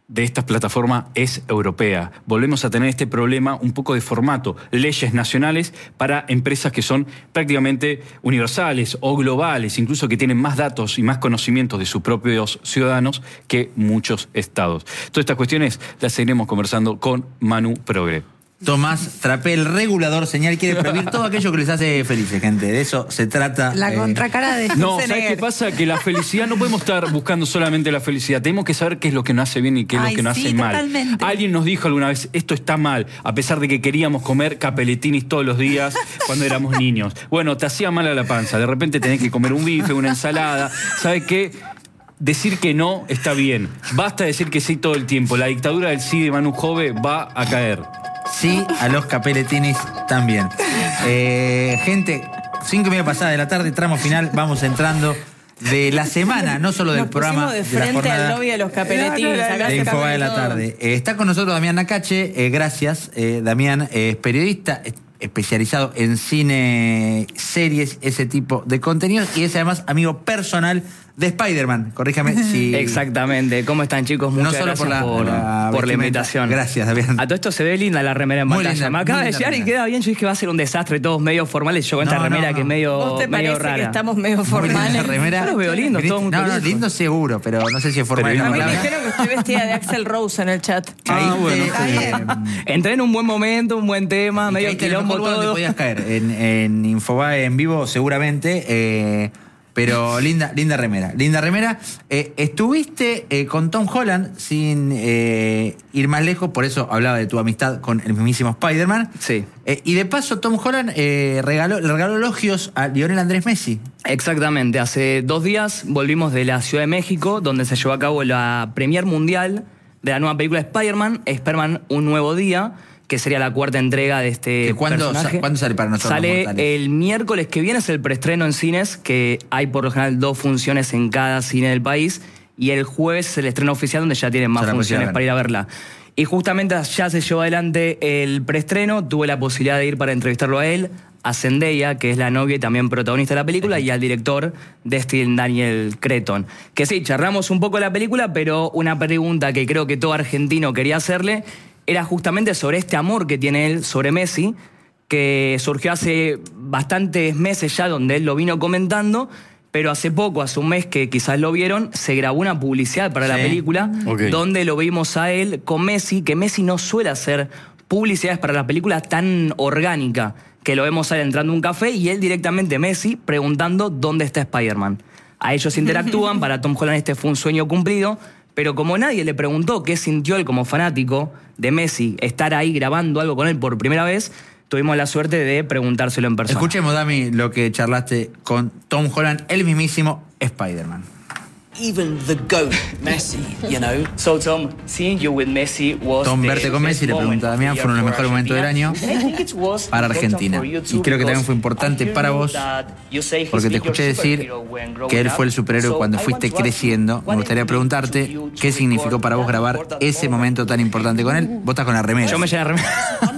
de estas plataformas es europea. Volvemos a tener este problema un poco de formato, leyes nacionales para empresas que son prácticamente universales o globales, incluso que tienen más datos y más conocimientos de sus propios ciudadanos que muchos estados. Todas estas cuestiones las seguiremos conversando con Manu Progre. Tomás Trapel, regulador señal, quiere prohibir todo aquello que les hace felices, gente. De eso se trata. La contracara de... No, ¿sabes qué pasa? Que la felicidad, no podemos estar buscando solamente la felicidad. Tenemos que saber qué es lo que nos hace bien y qué es lo que nos hace mal. Totalmente. Alguien nos dijo alguna vez, esto está mal, a pesar de que queríamos comer capeletinis todos los días cuando éramos niños. Bueno, te hacía mal a la panza. De repente tenés que comer un bife, una ensalada. ¿Sabes qué? Decir que no está bien. Basta decir que sí todo el tiempo. La dictadura del sí de Manu Jove va a caer. Sí, a los capeletinis también. Gente, 5:30 pasada de la tarde, tramo final, vamos entrando de la semana, no solo del Nos programa. de frente al lobby de los capeletines. De Infobae de la tarde. Está con nosotros Damián Nakache, gracias. Damián es periodista especializado en cine, series, ese tipo de contenidos, y es además amigo personal de Spider-Man. Corríjame si... Exactamente. ¿Cómo están, chicos? Muchas gracias por la invitación. Gracias, Damián. A todo esto se ve linda la remera en pantalla. Linda, me acaba de llegar y queda bien. Yo dije que va a ser un desastre, todos medio formales. Yo con esta remera que es ¿Vos te medio parece rara. que estamos medio formales? Remera. Yo los veo lindos, todos muy No, lindo seguro, pero no sé si es formal. A mí me dijeron que estoy vestida de Axl Rose en el chat. Entré en un buen momento, un buen tema, medio quilombo todo. Te todo. podías caer en Infobae en vivo seguramente, pero linda remera. Estuviste con Tom Holland sin ir más lejos, por eso hablaba de tu amistad con el mismísimo Spider-Man. Sí. Y de paso Tom Holland le regaló elogios a Lionel Andrés Messi. Exactamente. Hace 2 días volvimos de la Ciudad de México, donde se llevó a cabo la premier mundial de la nueva película Spider-Man, Un Nuevo Día, que sería la 4ª entrega de este personaje. ¿Cuándo sale para nosotros? Sale el miércoles que viene, es el preestreno en cines, que hay por lo general 2 funciones en cada cine del país, y el jueves es el estreno oficial, donde ya tienen más funciones para ir a verla. Y justamente ya se llevó adelante el preestreno, tuve la posibilidad de ir para entrevistarlo a él, a Zendaya, que es la novia y también protagonista de la película, y al director Destin Daniel Cretton. Que sí, charlamos un poco de la película, pero una pregunta que creo que todo argentino quería hacerle era justamente sobre este amor que tiene él sobre Messi, que surgió hace bastantes meses ya, donde él lo vino comentando, pero hace poco, hace un mes que quizás lo vieron, se grabó una publicidad para la película, donde lo vimos a él con Messi, que Messi no suele hacer publicidades para la película tan orgánica, que lo vemos a él entrando a un café y él directamente, Messi, preguntando dónde está Spider-Man. A ellos interactúan, para Tom Holland este fue un sueño cumplido, pero como nadie le preguntó qué sintió él como fanático de Messi, estar ahí grabando algo con él por primera vez, tuvimos la suerte de preguntárselo en persona. Escuchemos, Dami, lo que charlaste con Tom Holland, el mismísimo Spider-Man. Even the GOAT, Messi, you know. So Tom, seeing you with Messi was Tom, verte con Messi, le pregunta a Damián, fueron los mejores momentos del año para Argentina. Y creo que también fue importante para vos, porque te escuché decir que él fue el superhéroe cuando fuiste creciendo. Me gustaría preguntarte qué significó para vos grabar ese momento tan importante con él. Vos estás con la remera. Yo me llevé la remera.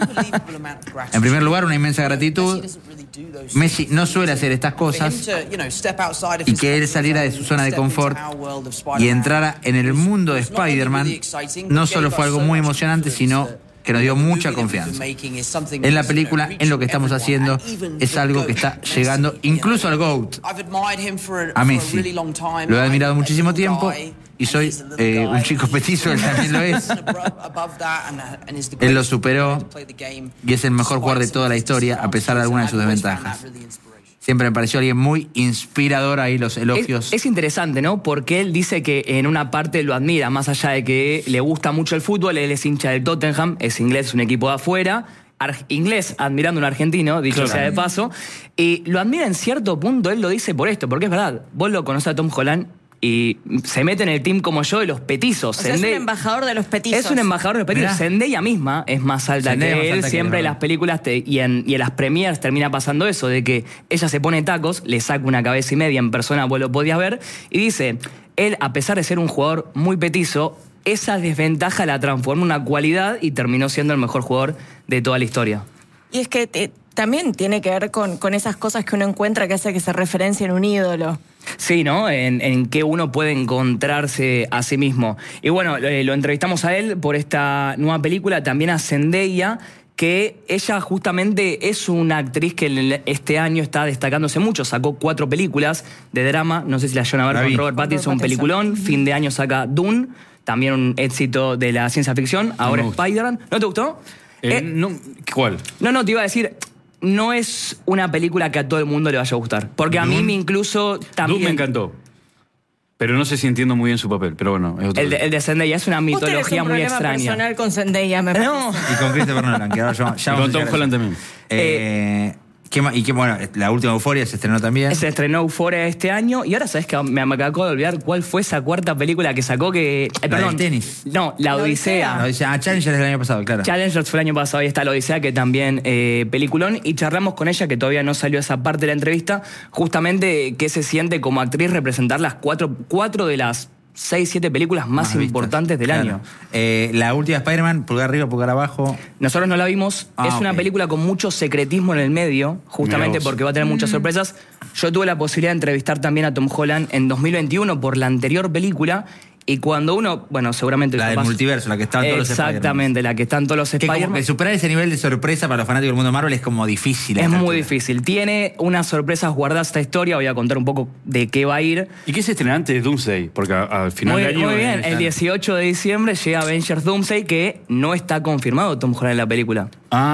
En primer lugar, una inmensa gratitud. Messi no suele hacer estas cosas, y que él saliera de su zona de confort y entrara en el mundo de Spider-Man no solo fue algo muy emocionante, sino que nos dio mucha confianza. En la película, en lo que estamos haciendo, es algo que está llegando incluso al GOAT, a Messi. Lo he admirado muchísimo tiempo y soy un chico petizo, él también lo es. Él lo superó y es el mejor jugador de toda la historia, a pesar de algunas de sus desventajas. Siempre me pareció alguien muy inspirador, ahí los elogios. Es interesante, ¿no? Porque él dice que en una parte lo admira, más allá de que le gusta mucho el fútbol, él es hincha del Tottenham, es inglés, es un equipo de afuera, inglés admirando a un argentino, dicho sea de paso, y lo admira en cierto punto, él lo dice por esto, porque es verdad, vos lo conocés a Tom Holland y se mete en el team como yo de los petizos. O sea, es un embajador de los petizos. Es un embajador de los petizos. Zendaya misma es más alta que él. Siempre en las películas y en las premiers termina pasando eso, de que ella se pone tacos, le saca una cabeza y media en persona, vos lo podías ver, y dice, él, a pesar de ser un jugador muy petizo, esa desventaja la transformó en una cualidad y terminó siendo el mejor jugador de toda la historia. Y es que también tiene que ver con esas cosas que uno encuentra que hace que se referencie en un ídolo. Sí, ¿no? En que uno puede encontrarse a sí mismo. Y bueno, lo entrevistamos a él por esta nueva película, también a Zendaya, que ella justamente es una actriz que este año está destacándose mucho. Sacó 4 películas de drama, no sé si la llevan a ver con Robert Pattinson, peliculón. Fin de año saca Dune, también un éxito de la ciencia ficción. Ahora Spider-Man. ¿No te gustó? No, ¿cuál? No, te iba a decir... No es una película que a todo el mundo le vaya a gustar. Porque a mí me incluso también... Dune me encantó. Pero no sé si entiendo muy bien su papel. Pero bueno, es otro. El de Zendaya es una mitología muy extraña. Personal con Zendaya, me parece. No. Y con Christopher Nolan, que ahora ya y con Tom Holland también. Bueno, la última Euphoria se estrenó también. Se estrenó Euphoria este año. Y ahora, ¿sabes qué? Me acabo de olvidar cuál fue esa 4ª película que sacó que... perdón. ¿La del tenis? No, La Odisea. Challengers del año pasado, claro. Challengers fue el año pasado y está La Odisea, que también peliculón. Y charlamos con ella, que todavía no salió esa parte de la entrevista, justamente qué se siente como actriz representar las cuatro de las 6, 7 películas más importantes del año. La última Spider-Man, pulgar arriba, pulgar abajo. Nosotros no la vimos. Es una película con mucho secretismo en el medio, justamente porque va a tener muchas sorpresas. Yo tuve la posibilidad de entrevistar también a Tom Holland en 2021 por la anterior película. Y cuando uno, bueno, seguramente... La del multiverso, la que están todos los Spider-Man. Exactamente, la que están todos los Spider-Man. Que superar ese nivel de sorpresa para los fanáticos del mundo Marvel es como difícil. Es muy difícil. Tiene unas sorpresas guardadas esta historia. Voy a contar un poco de qué va a ir. ¿Y qué se estrena antes de Doomsday? Porque al final del año... Muy bien. El 18 de diciembre llega Avengers Doomsday, que no está confirmado Tom Holland en la película.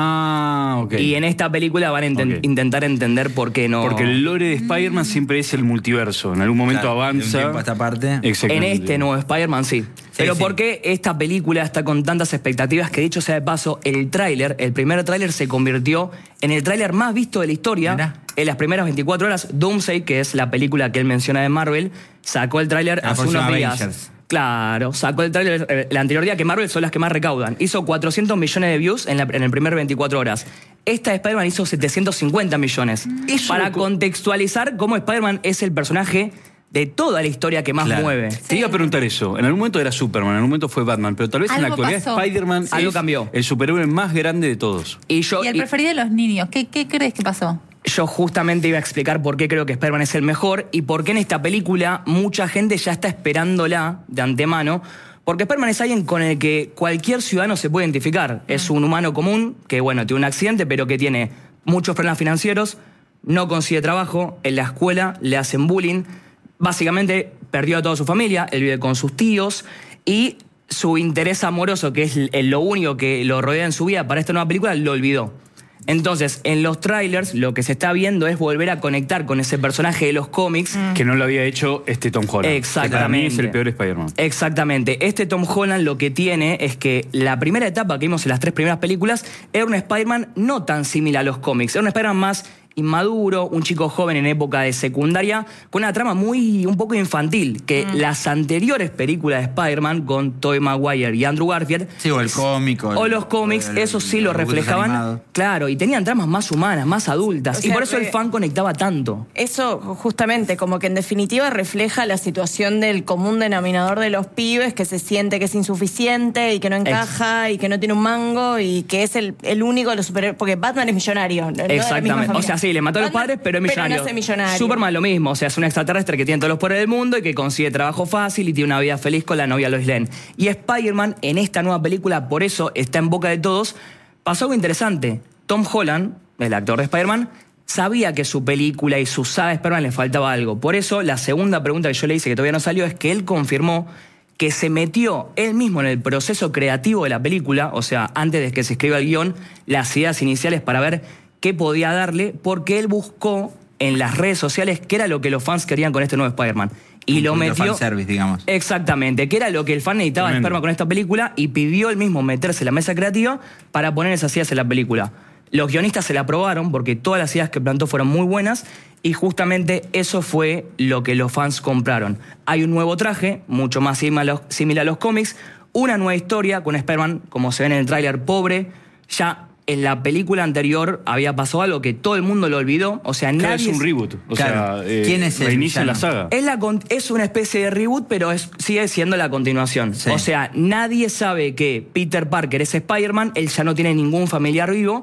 Ah, ok. Y en esta película van a intentar entender por qué no... Porque el lore de Spider-Man siempre es el multiverso. En algún momento avanza... De un tiempo a esta parte. En este nuevo Spider-Man, sí. Pero ¿por qué esta película está con tantas expectativas? Que dicho sea de paso, el primer tráiler se convirtió en el tráiler más visto de la historia. Mirá. En las primeras 24 horas. Doomsday, que es la película que él menciona de Marvel, sacó el tráiler hace unos días. Avengers. Claro, sacó el tráiler el anterior día, que Marvel son las que más recaudan. Hizo 400 millones de views en el primer 24 horas. Esta de Spider-Man hizo 750 millones. Para contextualizar cómo Spider-Man es el personaje de toda la historia que más mueve. Te iba a preguntar eso. En algún momento era Superman, en algún momento fue Batman, pero tal vez en la actualidad Spider-Man algo cambió. El superhéroe más grande de todos. Y el preferido de los niños. ¿Qué crees que pasó? Yo justamente iba a explicar por qué creo que Spider-Man es el mejor y por qué en esta película mucha gente ya está esperándola de antemano. Porque Spider-Man es alguien con el que cualquier ciudadano se puede identificar. Es un humano común que, bueno, tiene un accidente, pero que tiene muchos problemas financieros, no consigue trabajo, en la escuela le hacen bullying. Básicamente perdió a toda su familia, él vive con sus tíos y su interés amoroso, que es lo único que lo rodea en su vida para esta nueva película, lo olvidó. Entonces, en los trailers lo que se está viendo es volver a conectar con ese personaje de los cómics. Que no lo había hecho Tom Holland. Exactamente. Que para mí es el peor Spider-Man. Exactamente. Tom Holland lo que tiene es que la primera etapa que vimos en las 3 primeras películas era un Spider-Man no tan similar a los cómics. Era un Spider-Man más inmaduro, un chico joven en época de secundaria, con una trama un poco infantil, que las anteriores películas de Spider-Man con Tobey Maguire y Andrew Garfield... Sí, o el cómic. O los cómics, eso sí lo reflejaban. Animado. Claro, y tenían tramas más humanas, más adultas. O sea, y por eso el fan conectaba tanto. Eso, justamente, como que en definitiva refleja la situación del común denominador de los pibes, que se siente que es insuficiente y que no encaja y que no tiene un mango y que es el único de los superhéroes. Porque Batman es millonario. Exactamente. O sea, sí, le mató a los padres, pero es millonario. Pero no es millonario. Superman lo mismo, o sea, es un extraterrestre que tiene todos los poderes del mundo y que consigue trabajo fácil y tiene una vida feliz con la novia Lois Lane. Y Spider-Man, en esta nueva película, por eso está en boca de todos, pasó algo interesante. Tom Holland, el actor de Spider-Man, sabía que su película y su saga de Spider-Man le faltaba algo. Por eso, la segunda pregunta que yo le hice, que todavía no salió, es que él confirmó que se metió él mismo en el proceso creativo de la película, o sea, antes de que se escriba el guión, las ideas iniciales para ver qué podía darle, porque él buscó en las redes sociales qué era lo que los fans querían con este nuevo Spider-Man. Y lo metió... fanservice, digamos. Exactamente, que era lo que el fan necesitaba de Spider-Man con esta película, y pidió él mismo meterse en la mesa creativa para poner esas ideas en la película. Los guionistas se la aprobaron porque todas las ideas que plantó fueron muy buenas y justamente eso fue lo que los fans compraron. Hay un nuevo traje, mucho más similar a los cómics, una nueva historia con Spider-Man, como se ve en el tráiler, pobre. Ya en la película anterior había pasado algo que todo el mundo lo olvidó. O sea, nadie... Es un reboot. O sea, ¿quién es el reinicia villano? la saga. Es una especie de reboot, pero sigue siendo la continuación. Sí. O sea, nadie sabe que Peter Parker es Spider-Man, él ya no tiene ningún familiar vivo.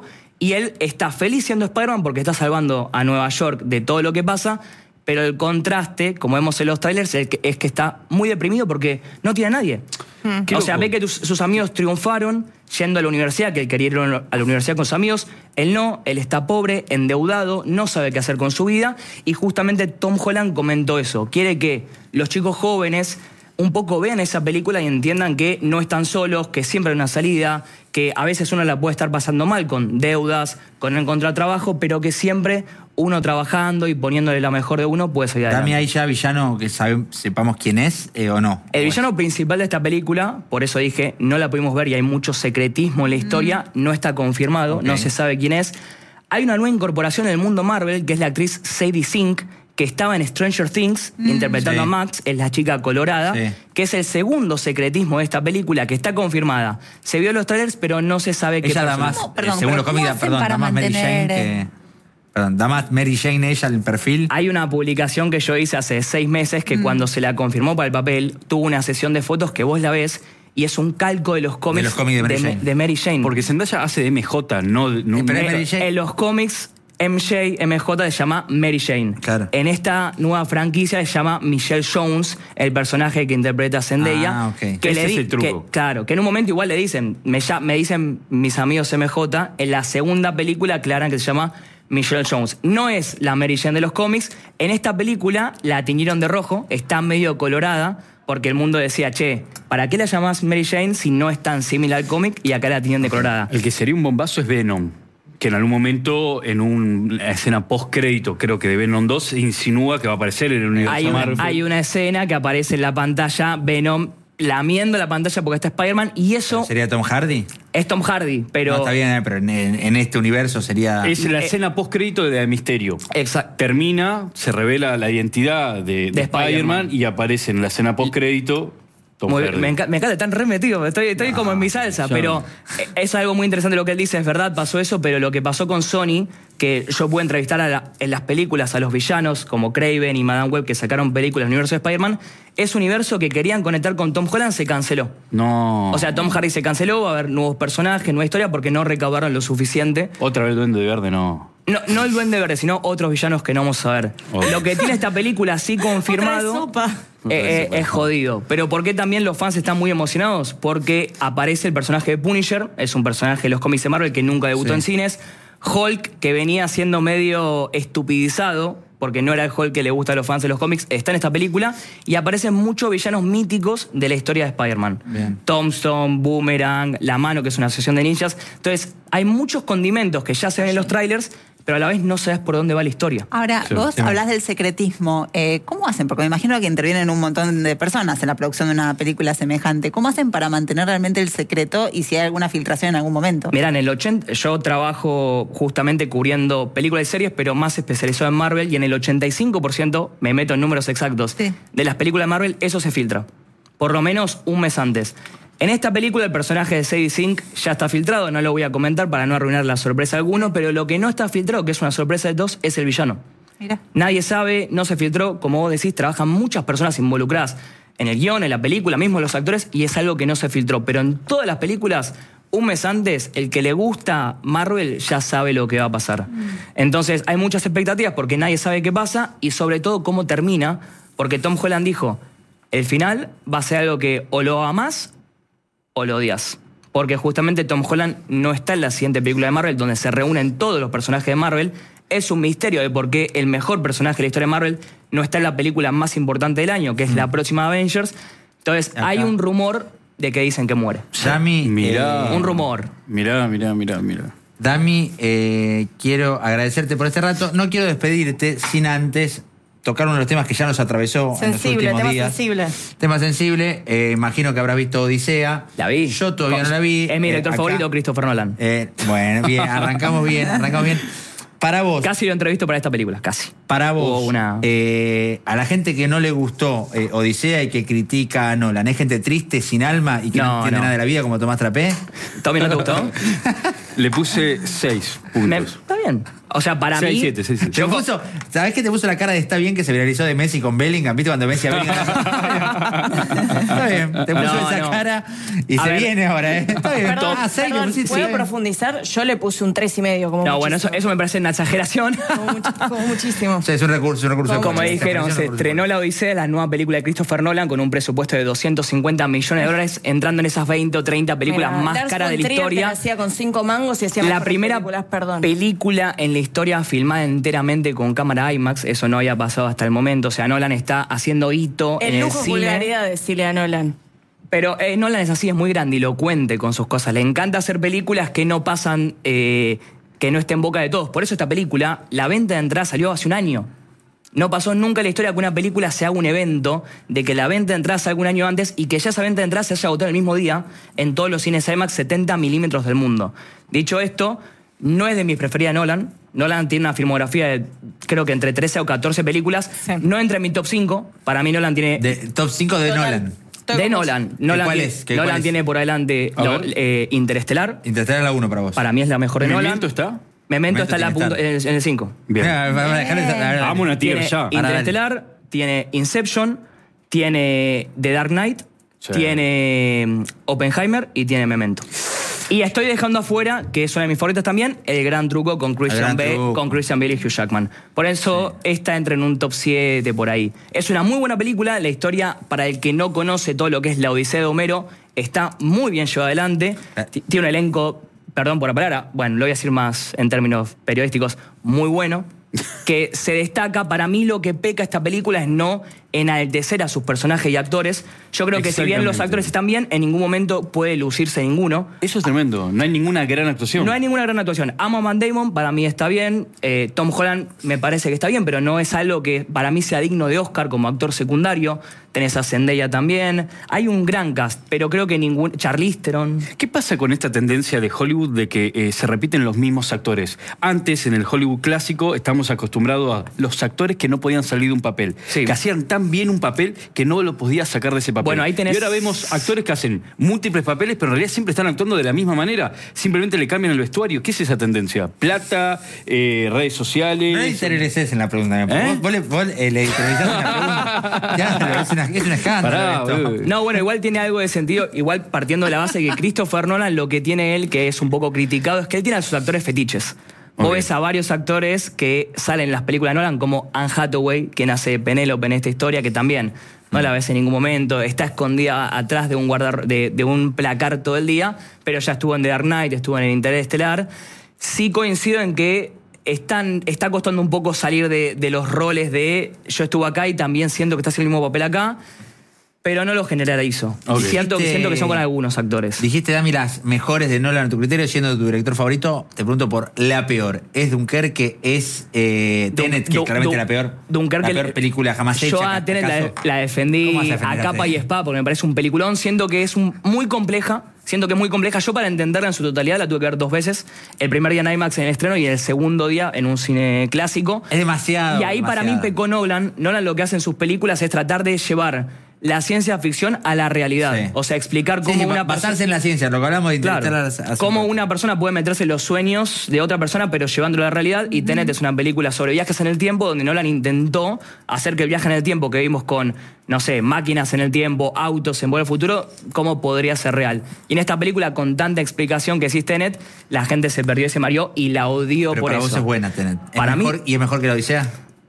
y él está feliz siendo Spider-Man porque está salvando a Nueva York de todo lo que pasa, pero el contraste, como vemos en los trailers, es que está muy deprimido porque no tiene a nadie. O sea, ve que sus amigos triunfaron yendo a la universidad, que él quería ir a la universidad con sus amigos. Él no, él está pobre, endeudado, no sabe qué hacer con su vida. Y justamente Tom Holland comentó eso. Quiere que los chicos jóvenes un poco vean esa película y entiendan que no están solos, que siempre hay una salida, que a veces uno la puede estar pasando mal con deudas, con no encontrar trabajo, pero que siempre uno trabajando y poniéndole la mejor de uno puede salir adelante. Dame ahí ya villano que sepamos quién es o no. El villano principal de esta película, por eso dije, no la pudimos ver y hay mucho secretismo en la historia, no está confirmado, no se sabe quién es. Hay una nueva incorporación en el mundo Marvel, que es la actriz Sadie Sink, que estaba en Stranger Things interpretando a Max, es la chica colorada, que es el segundo secretismo de esta película que está confirmada. Se vio en los trailers, pero no se sabe qué ella da más, según los cómics, da más Mary Jane que... Perdón, da más Mary Jane ella el perfil. Hay una publicación que yo hice hace 6 meses que cuando se la confirmó para el papel, tuvo una sesión de fotos que vos la ves y es un calco de los cómics de Mary Jane. Porque Zendaya hace de MJ, no Mary Jane. En los cómics MJ se llama Mary Jane. Claro. En esta nueva franquicia se llama Michelle Jones, el personaje que interpreta a Zendaya. Okay. Que ese es el truco. Claro, que en un momento igual le dicen, me dicen mis amigos MJ, en la segunda película aclaran que se llama Michelle Jones. No es la Mary Jane de los cómics. En esta película la tiñeron de rojo, está medio colorada, porque el mundo decía, che, ¿para qué la llamás Mary Jane si no es tan similar al cómic? Y acá la tiñen de colorada. El que sería un bombazo es Venom, que en algún momento, en una escena post-crédito, creo que de Venom 2, se insinúa que va a aparecer en el universo Marvel. Hay una escena que aparece en la pantalla, Venom lamiendo la pantalla porque está Spider-Man, y eso... ¿Sería Tom Hardy? Es Tom Hardy, pero... No, está bien, pero en este universo sería... Es la escena post-crédito de Misterio. Exacto. Termina, se revela la identidad de Spider-Man y aparece en la escena post-crédito... Me encanta, están re metidos, estoy como en mi salsa, pero es algo muy interesante lo que él dice, es verdad, pasó eso, pero lo que pasó con Sony, que yo pude entrevistar en las películas a los villanos, como Kraven y Madame Web, que sacaron películas del universo de Spider-Man, ese universo que querían conectar con Tom Holland se canceló. No. O sea, Tom Hardy se canceló, va a haber nuevos personajes, nueva historia, porque no recaudaron lo suficiente. Otra vez el Duende Verde, no. No el Duende Verde, sino otros villanos que no vamos a ver. Lo que tiene esta película así confirmado es jodido. Pero ¿por qué también los fans están muy emocionados? Porque aparece el personaje de Punisher, es un personaje de los cómics de Marvel que nunca debutó en cines. Hulk, que venía siendo medio estupidizado, porque no era el Hulk que le gusta a los fans de los cómics, está en esta película y aparecen muchos villanos míticos de la historia de Spider-Man. Tombstone, Boomerang, La Mano, que es una asociación de ninjas. Entonces, hay muchos condimentos que ya se ven en los trailers, pero a la vez no sabes por dónde va la historia. Ahora, vos hablás del secretismo. ¿Cómo hacen? Porque me imagino que intervienen un montón de personas en la producción de una película semejante. ¿Cómo hacen para mantener realmente el secreto y si hay alguna filtración en algún momento? Mirá, en el 80 yo trabajo justamente cubriendo películas y series, pero más especializado en Marvel, y en el 85%, me meto en números exactos, de las películas de Marvel, eso se filtra. Por lo menos un mes antes. En esta película el personaje de Sadie Sink ya está filtrado, no lo voy a comentar para no arruinar la sorpresa de alguno, pero lo que no está filtrado, que es una sorpresa de todos, es el villano. Mira. Nadie sabe, no se filtró, como vos decís, trabajan muchas personas involucradas en el guión, en la película, mismo los actores, y es algo que no se filtró. Pero en todas las películas, un mes antes, el que le gusta Marvel ya sabe lo que va a pasar. Entonces hay muchas expectativas porque nadie sabe qué pasa y sobre todo cómo termina, porque Tom Holland dijo, el final va a ser algo que o lo amás o lo odias. Porque justamente Tom Holland no está en la siguiente película de Marvel, donde se reúnen todos los personajes de Marvel. Es un misterio de por qué el mejor personaje de la historia de Marvel no está en la película más importante del año, que es la próxima Avengers. Entonces, hay un rumor de que dicen que muere. Dami, un rumor. Mirá. Dami, quiero agradecerte por este rato. No quiero despedirte sin antes tocar uno de los temas que ya nos atravesó en los últimos días. Tema sensible. Imagino que habrás visto Odisea. La vi. Yo todavía no la vi. Es mi director favorito, Christopher Nolan. Bueno, bien, arrancamos bien. Para vos. Casi lo entrevisto para esta película, casi. Para vos, a la gente que no le gustó Odisea y que critica a Nolan, ¿es gente triste, sin alma y que no entiende nada de la vida como Tomás Trapé? ¿Tommy no te gustó? Le puse 6 puntos. Está bien. O sea, para 6, mí... 7, 6, 7. ¿Sabés que te puso la cara de está bien que se viralizó de Messi con Bellingham? ¿Viste cuando Messi a Bellingham? Está bien, te puso esa cara y se viene ahora, ¿eh? Está bien. Perdón, ¿puedo profundizar? Yo le puse un 3,5 como No, bueno, eso me parece una exageración. Como muchísimo. Sí, es un recurso. Como dijeron, se estrenó La Odisea, la nueva película de Christopher Nolan, con un presupuesto de $250 millones, entrando en esas 20 o 30 películas más caras de la historia. Hacía con 5 mangos y hacía la primera película en la historia filmada enteramente con cámara IMAX, eso no había pasado hasta el momento. O sea, Nolan está haciendo hito en el cine. Vulgaridad decirle a Nolan. Pero Nolan es así, es muy grandilocuente con sus cosas. Le encanta hacer películas que no pasan, que no estén en boca de todos. Por eso esta película, la venta de entrada salió hace un año. No pasó nunca en la historia que una película se haga un evento, de que la venta de entrada salga un año antes y que ya esa venta de entrada se haya agotado el mismo día en todos los cines IMAX 70 milímetros del mundo. Dicho esto, no es de mis preferidas Nolan. Nolan tiene una filmografía de, creo que entre 13 o 14 películas. Sí. No entra en mi top 5. Para mí Nolan tiene... top 5 de Nolan. De Nolan. ¿Cuál es? Nolan tiene por adelante Interestelar. Interestelar la 1 para vos. Para mí es la mejor de Nolan. ¿Memento está? Memento está en el 5. Bien. Vamos una tierra ya. Interestelar, tiene Inception, tiene The Dark Knight, tiene Oppenheimer y tiene Memento. Y estoy dejando afuera, que es una de mis favoritas también, El Gran Truco con Christian Bale y Hugh Jackman. Por eso esta entra en un top 7 por ahí. Es una muy buena película. La historia, para el que no conoce todo lo que es la Odisea de Homero, está muy bien llevada adelante. Tiene un elenco, perdón por la palabra, bueno, lo voy a decir más en términos periodísticos, muy bueno. Que se destaca, para mí lo que peca esta película es no enaltecer a sus personajes y actores. Yo creo que si bien los actores están bien, en ningún momento puede lucirse ninguno. Eso es tremendo, no hay ninguna gran actuación. No hay ninguna gran actuación. Amo a Matt Damon, para mí está bien. Tom Holland me parece que está bien, pero no es algo que para mí sea digno de Oscar como actor secundario. Tenés a Zendaya también. Hay un gran cast, pero creo que ningún... Charlize Theron. ¿Qué pasa con esta tendencia de Hollywood de que se repiten los mismos actores? Antes, en el Hollywood clásico, estamos acostumbrados a los actores que no podían salir de un papel. Sí. Que hacían tan bien un papel que no lo podías sacar de ese papel. Bueno, ahí tenés... Y ahora vemos actores que hacen múltiples papeles, pero en realidad siempre están actuando de la misma manera. Simplemente le cambian el vestuario. ¿Qué es esa tendencia? Plata, redes sociales... No le interiorices en la pregunta. Vos le interiorizás en la pregunta. Ya, es un escándalo. No, bueno, igual tiene algo de sentido. Igual partiendo de la base que Christopher Nolan, lo que tiene él, que es un poco criticado, es que él tiene a sus actores fetiches. Vos ves a varios actores que salen en las películas de Nolan, como Anne Hathaway, quien hace Penélope en esta historia, que también no la ves en ningún momento, está escondida atrás de un placar todo el día, pero ya estuvo en The Dark Knight, estuvo en el Interestelar. Sí coincido en que está costando un poco salir de los roles de yo estuve acá y también siento que está haciendo el mismo papel acá, pero no lo generalizo. Okay. Siento que son con algunos actores. Dijiste, Dami, las mejores de Nolan a tu criterio, siendo tu director favorito. Te pregunto por la peor. ¿Es Dunkerque? ¿Es Tenet, que es claramente la peor? Dunkerque, la peor película jamás hecha. Yo a Tenet la defendí a capa y espada porque me parece un peliculón. Siento que es muy compleja. Yo, para entenderla en su totalidad, la tuve que ver 2 veces. El primer día en IMAX en el estreno y el segundo día en un cine clásico. Es demasiado. Y ahí para mí pecó Nolan. Nolan lo que hace en sus películas es tratar de llevar la ciencia ficción a la realidad. Sí. O sea, explicar cómo una persona... Basarse en la ciencia, lo que hablamos de intentar... Claro, cómo una persona puede meterse en los sueños de otra persona, pero llevándolo a la realidad. Y Tenet es una película sobre viajes en el tiempo, donde Nolan intentó hacer que el viaje en el tiempo que vimos con, no sé, máquinas en el tiempo, autos en Volver al Futuro, cómo podría ser real. Y en esta película, con tanta explicación que existe Tenet, la gente se perdió y se mareó y la odió por eso. Pero para vos es buena Tenet. Para mí... ¿Y es mejor que la Odisea?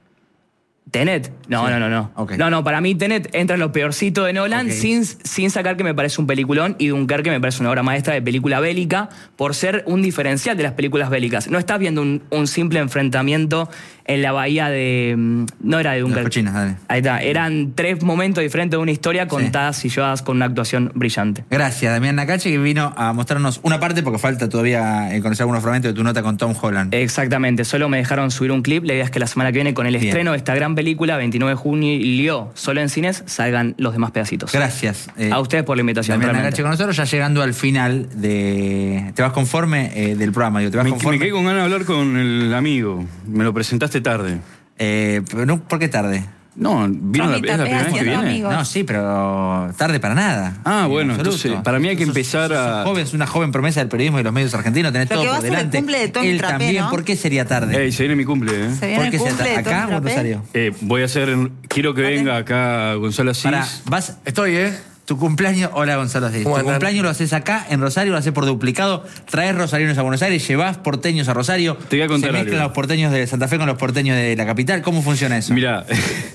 ¿Tenet? No. Okay. No, para mí Tenet entra en lo peorcito de Nolan, sin sacar que me parece un peliculón, y Dunkerque me parece una obra maestra de película bélica por ser un diferencial de las películas bélicas. No estás viendo un simple enfrentamiento en la bahía de... No era de Dunkerque. Cochinas, dale. Ahí está. Eran 3 momentos diferentes de una historia contadas y llevadas con una actuación brillante. Gracias, Damián Nakache, que vino a mostrarnos una parte, porque falta todavía conocer algunos fragmentos de tu nota con Tom Holland. Exactamente. Solo me dejaron subir un clip. La idea es que la semana que viene, con el estreno de esta gran película, 29 de junio, solo en cines, salgan los demás pedacitos. Gracias. A ustedes por la invitación. Damián Nakache con nosotros, ya llegando al final de... ¿Te vas conforme del programa? ¿Te vas conforme? Me quedé con ganas de hablar con el amigo. Me lo presentaste tarde. Pero no, ¿por qué tarde? No, ¿vino la primera vez que viene? Amigos. No, sí, pero tarde para nada. Ah, bueno, entonces, para mí hay que empezar a... Es una joven promesa del periodismo y los medios argentinos, tenés Pero todo que por va a ser el delante. cumple de Tommy Él Trapero. también, ¿por qué sería tarde? Se viene mi cumple, Se viene ¿Por el qué cumple de acá Tommy o en Trapero. Rosario? voy a hacer... Quiero que venga acá Gonzalo Asís. Estoy, Tu cumpleaños, hola Gonzalo Asís. Tu cumpleaños lo haces acá en Rosario, lo haces por duplicado, traes rosarinos a Buenos Aires, llevas porteños a Rosario. Te voy a contar se mezclan algo. los porteños de Santa Fe con los porteños de la capital. ¿Cómo funciona eso? Mira,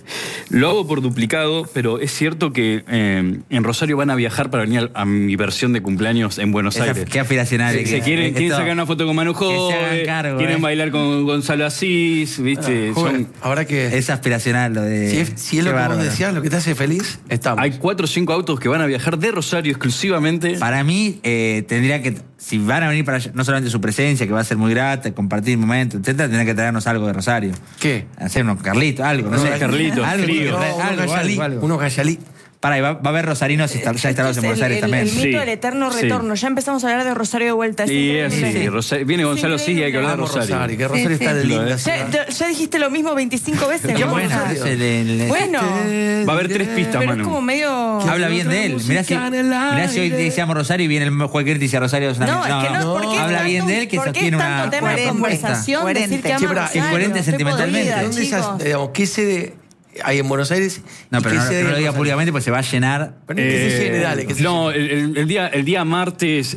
lo hago por duplicado, pero es cierto que en Rosario van a viajar para venir a mi versión de cumpleaños en Buenos Aires. Qué aspiracional. Quieren sacar una foto con Manu Jove, quieren bailar con Gonzalo Asís, ¿viste? Ahora que... Es aspiracional lo de... Si es lo que vos decías, lo que te hace feliz, estamos. Hay 4 o 5 autos que van a viajar de Rosario exclusivamente. Para mí, tendría que, si van a venir para allá, no solamente su presencia, que va a ser muy grata, compartir momentos, etcétera, tendría que traernos algo de Rosario. ¿Qué? Hacer unos carlitos, algo, no sé. Carlitos, algo, frío. algo. Unos gallalí. Para, y va a haber rosarinos ya instalados en Buenos Aires también. El mito Sí. del eterno retorno. Ya empezamos a hablar de Rosario de vuelta. Es Y así, increíble. viene Gonzalo Asís y hay que hablar de Vamos, Rosario. que Rosario está de linda. Ya dijiste lo mismo 25 veces. Qué ¿no? buena. Bueno. Va a haber 3 pistas, Pero es Manu. como medio... Habla bien de él. Mirá si hoy decíamos Rosario y viene el juez que dice Rosario. No, es que no, ¿por qué habla es bien tanto- de él que ¿por qué sostiene es tanto una tema de conversación coherente. decir que ama Sí, pero Rosario? es coherente Estoy sentimentalmente. podrida, ¿Dónde chicos. esas, digamos, qué sede hay en Buenos Aires? No, y pero qué no sede hay lo en diga Rosario? públicamente, pues se va a llenar. Pero que se llene, dale, que se No, llene. el día martes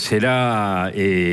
será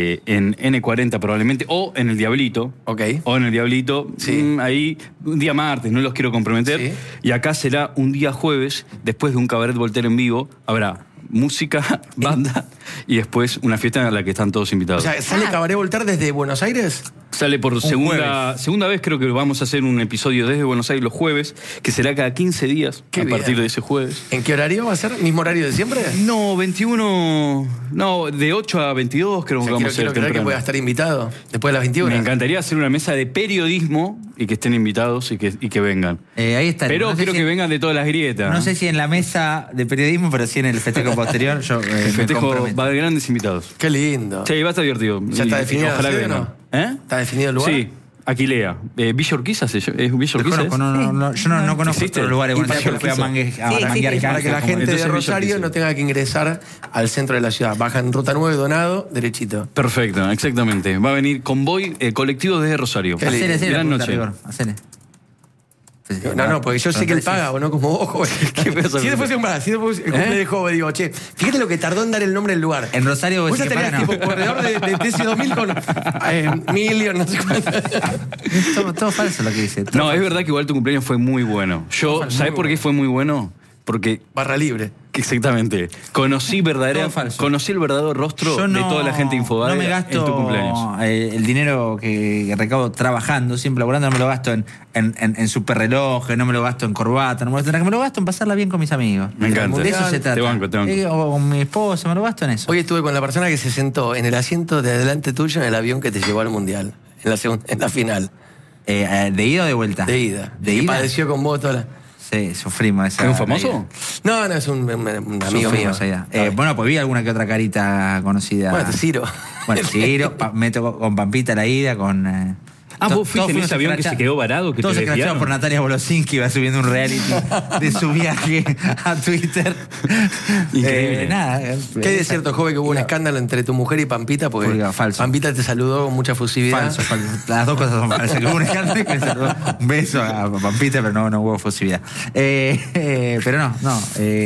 en N40 probablemente, o en el Diablito. Ok. O en el Diablito. Sí. Ahí, un día martes, no los quiero comprometer. Sí. Y acá será un día jueves, después de un cabaret Voltaire en vivo, habrá música, banda, y después una fiesta en la que están todos O invitados. sea, ¿sale Cabaret Voltaire desde Buenos Aires? Sale por segunda vez, creo que vamos a hacer un episodio desde Buenos Aires los jueves, que será cada 15 días, Qué a bien. partir de ese jueves. ¿En qué horario va a ser? ¿Mismo horario de siempre? No, 21... No, de 8 a 22 creo O que sea, vamos a hacer quiero creer que temprano. pueda estar invitado después de las 21. Me encantaría hacer una mesa de periodismo y que estén invitados y que vengan. Ahí está. Pero No sé quiero si- que vengan de todas las grietas. No sé si en la mesa de periodismo, pero sí en el festejo posterior. Yo El me festejo comprometo. va de grandes invitados. Qué lindo. Sí, va a estar divertido. ¿Ya está Y definida la ojalá sede que o no? vengan. ¿Eh? ¿Está definido el lugar? Sí, Aquilea. Villa Urquiza, ¿es Villa Desconozco, Urquiza? yo no conozco ¿Existe? otros lugares. Y Bueno, para yo fui a que- manguear Para que la cáncer, gente como- de Entonces, Rosario Villa no tenga que ingresar al centro de la ciudad. Baja en Ruta 9, Donado, derechito. Perfecto, exactamente. Va a venir convoy colectivo desde Rosario. Qué lindo. Hacele, Gran la noche. pregunta, Rigor, hacele. No, porque yo sé que él paga, ¿o no? Como ojo. ¿Qué pasa? Si después el cumple de joven, digo, che, fíjate lo que tardó en dar el nombre del lugar. En Rosario Vos vos ya decís que tenías paga, tipo no. corredor de TC2000 con Million, no sé cuánto. Todo falso lo que dice. todo No, falso. es verdad que igual tu cumpleaños fue muy bueno. ¿Sabés por qué fue muy bueno? Porque Barra libre. exactamente. Conocí el verdadero rostro Yo de toda la gente de Infobae no me en tu gasto cumpleaños. el dinero que recaudo trabajando, siempre laburando, no me lo gasto en super relojes, no me lo gasto en corbata, no me lo gasto en nada, me lo gasto en pasarla bien con mis amigos. Me encanta. De eso se Te trata. banco. O con mi esposa, me lo gasto en eso. Hoy estuve con la persona que se sentó en el asiento de adelante tuyo en el avión que te llevó al Mundial. En la final. ¿De ida o de vuelta? De ida. ¿De que ida? padeció con vos toda la... Sí, sufrimos esa. ¿Es un famoso? No, es un amigo mío. Sufrimos esa idea. Bueno, pues vi alguna que otra carita conocida. Bueno, Ciro. Bueno, Ciro, me tocó con Pampita la ida, con... ¿Vos fuiste en ese avión que se quedó varado? Que Todos te escrachados desviaron? por Natalia Bolosinski, iba subiendo un reality de su viaje a Twitter. Increíble. ¿Qué de cierto, joven, que hubo un escándalo entre tu mujer y Pampita? Porque Falso. Pampita te saludó con mucha fusividad. Falso. Las dos cosas son falsas. Que hubo un escándalo y que le saludó un beso a Pampita, pero no hubo fusividad. Pero no.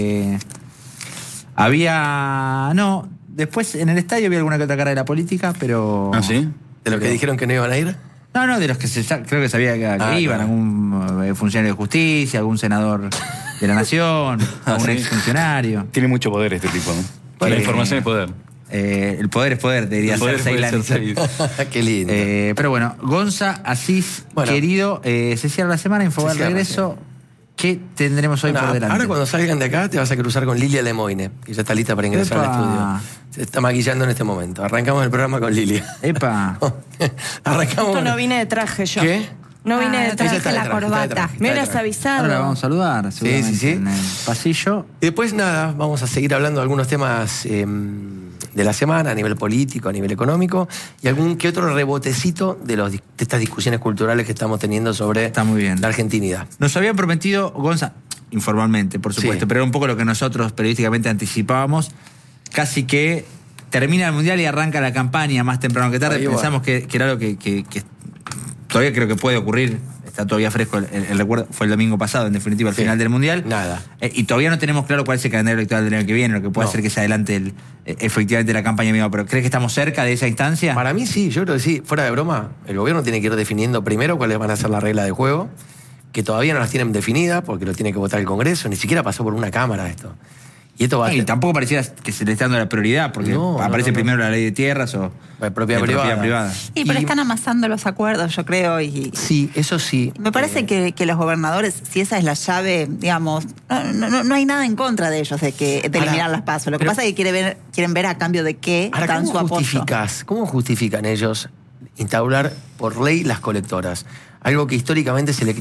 Había... No, después en el estadio vi alguna que otra cara de la política, pero... ¿Ah, sí? ¿De los que dijeron que no iban a ir? No, de los que creo que sabía que iban, algún funcionario de justicia, algún senador de la nación, algún sí. exfuncionario. Tiene mucho poder este tipo, ¿no? La información es poder. El poder es poder, diría El poder Cersei puede ser Lannister. seis. Qué lindo. Pero bueno, Gonza, Asís, Bueno. querido, se cierra la semana, Infobae Se cierra, regreso. ¿Qué tendremos hoy Bueno, por delante? ahora cuando salgan de acá te vas a cruzar con Lilia Lemoine, que ya está lista para ingresar Epa. al estudio. Se está maquillando en este momento. Arrancamos el programa con Lilia. Epa. Arrancamos. Justo no vine de traje yo. ¿Qué? No vine de Ella traje. está de traje, corbata. Me hubieras avisado. Ahora la vamos a saludar, seguramente, sí. en el pasillo. Y después nada, vamos a seguir hablando de algunos temas de la semana, a nivel político, a nivel económico, y algún que otro rebotecito de estas discusiones culturales que estamos teniendo sobre Está muy bien. la argentinidad. Nos habían prometido, Gonza, informalmente, por supuesto, Sí. pero era un poco lo que nosotros periodísticamente anticipábamos, casi que termina el Mundial y arranca la campaña más temprano que tarde. Ahí va. Pensamos que era algo que todavía creo que puede ocurrir. Está todavía fresco el recuerdo. Fue el domingo pasado, en definitiva, al Sí. final del Mundial. Nada. Y todavía no tenemos claro cuál es el calendario electoral del año que viene, lo que puede No. hacer que se adelante efectivamente la campaña misma. Pero ¿crees que estamos cerca de esa instancia? Para mí sí, yo creo que sí. Fuera de broma, el gobierno tiene que ir definiendo primero cuáles van a ser las reglas de juego, que todavía no las tienen definidas porque lo tiene que votar el Congreso, ni siquiera pasó por una Cámara esto. Y esto va a Y tampoco pareciera que se le está dando la prioridad, porque No, aparece no. primero la ley de tierras o propiedad de privada. Y pero están amasando los acuerdos, yo creo, y Sí, eso sí. me parece que los gobernadores, si esa es la llave, digamos, no hay nada en contra de ellos de eliminar las pasos. Lo que pero- pasa es que quieren ver a cambio de qué Ahora, dan su apoyo. ¿cómo justifican ellos instaurar por ley las colectoras? Algo que históricamente se le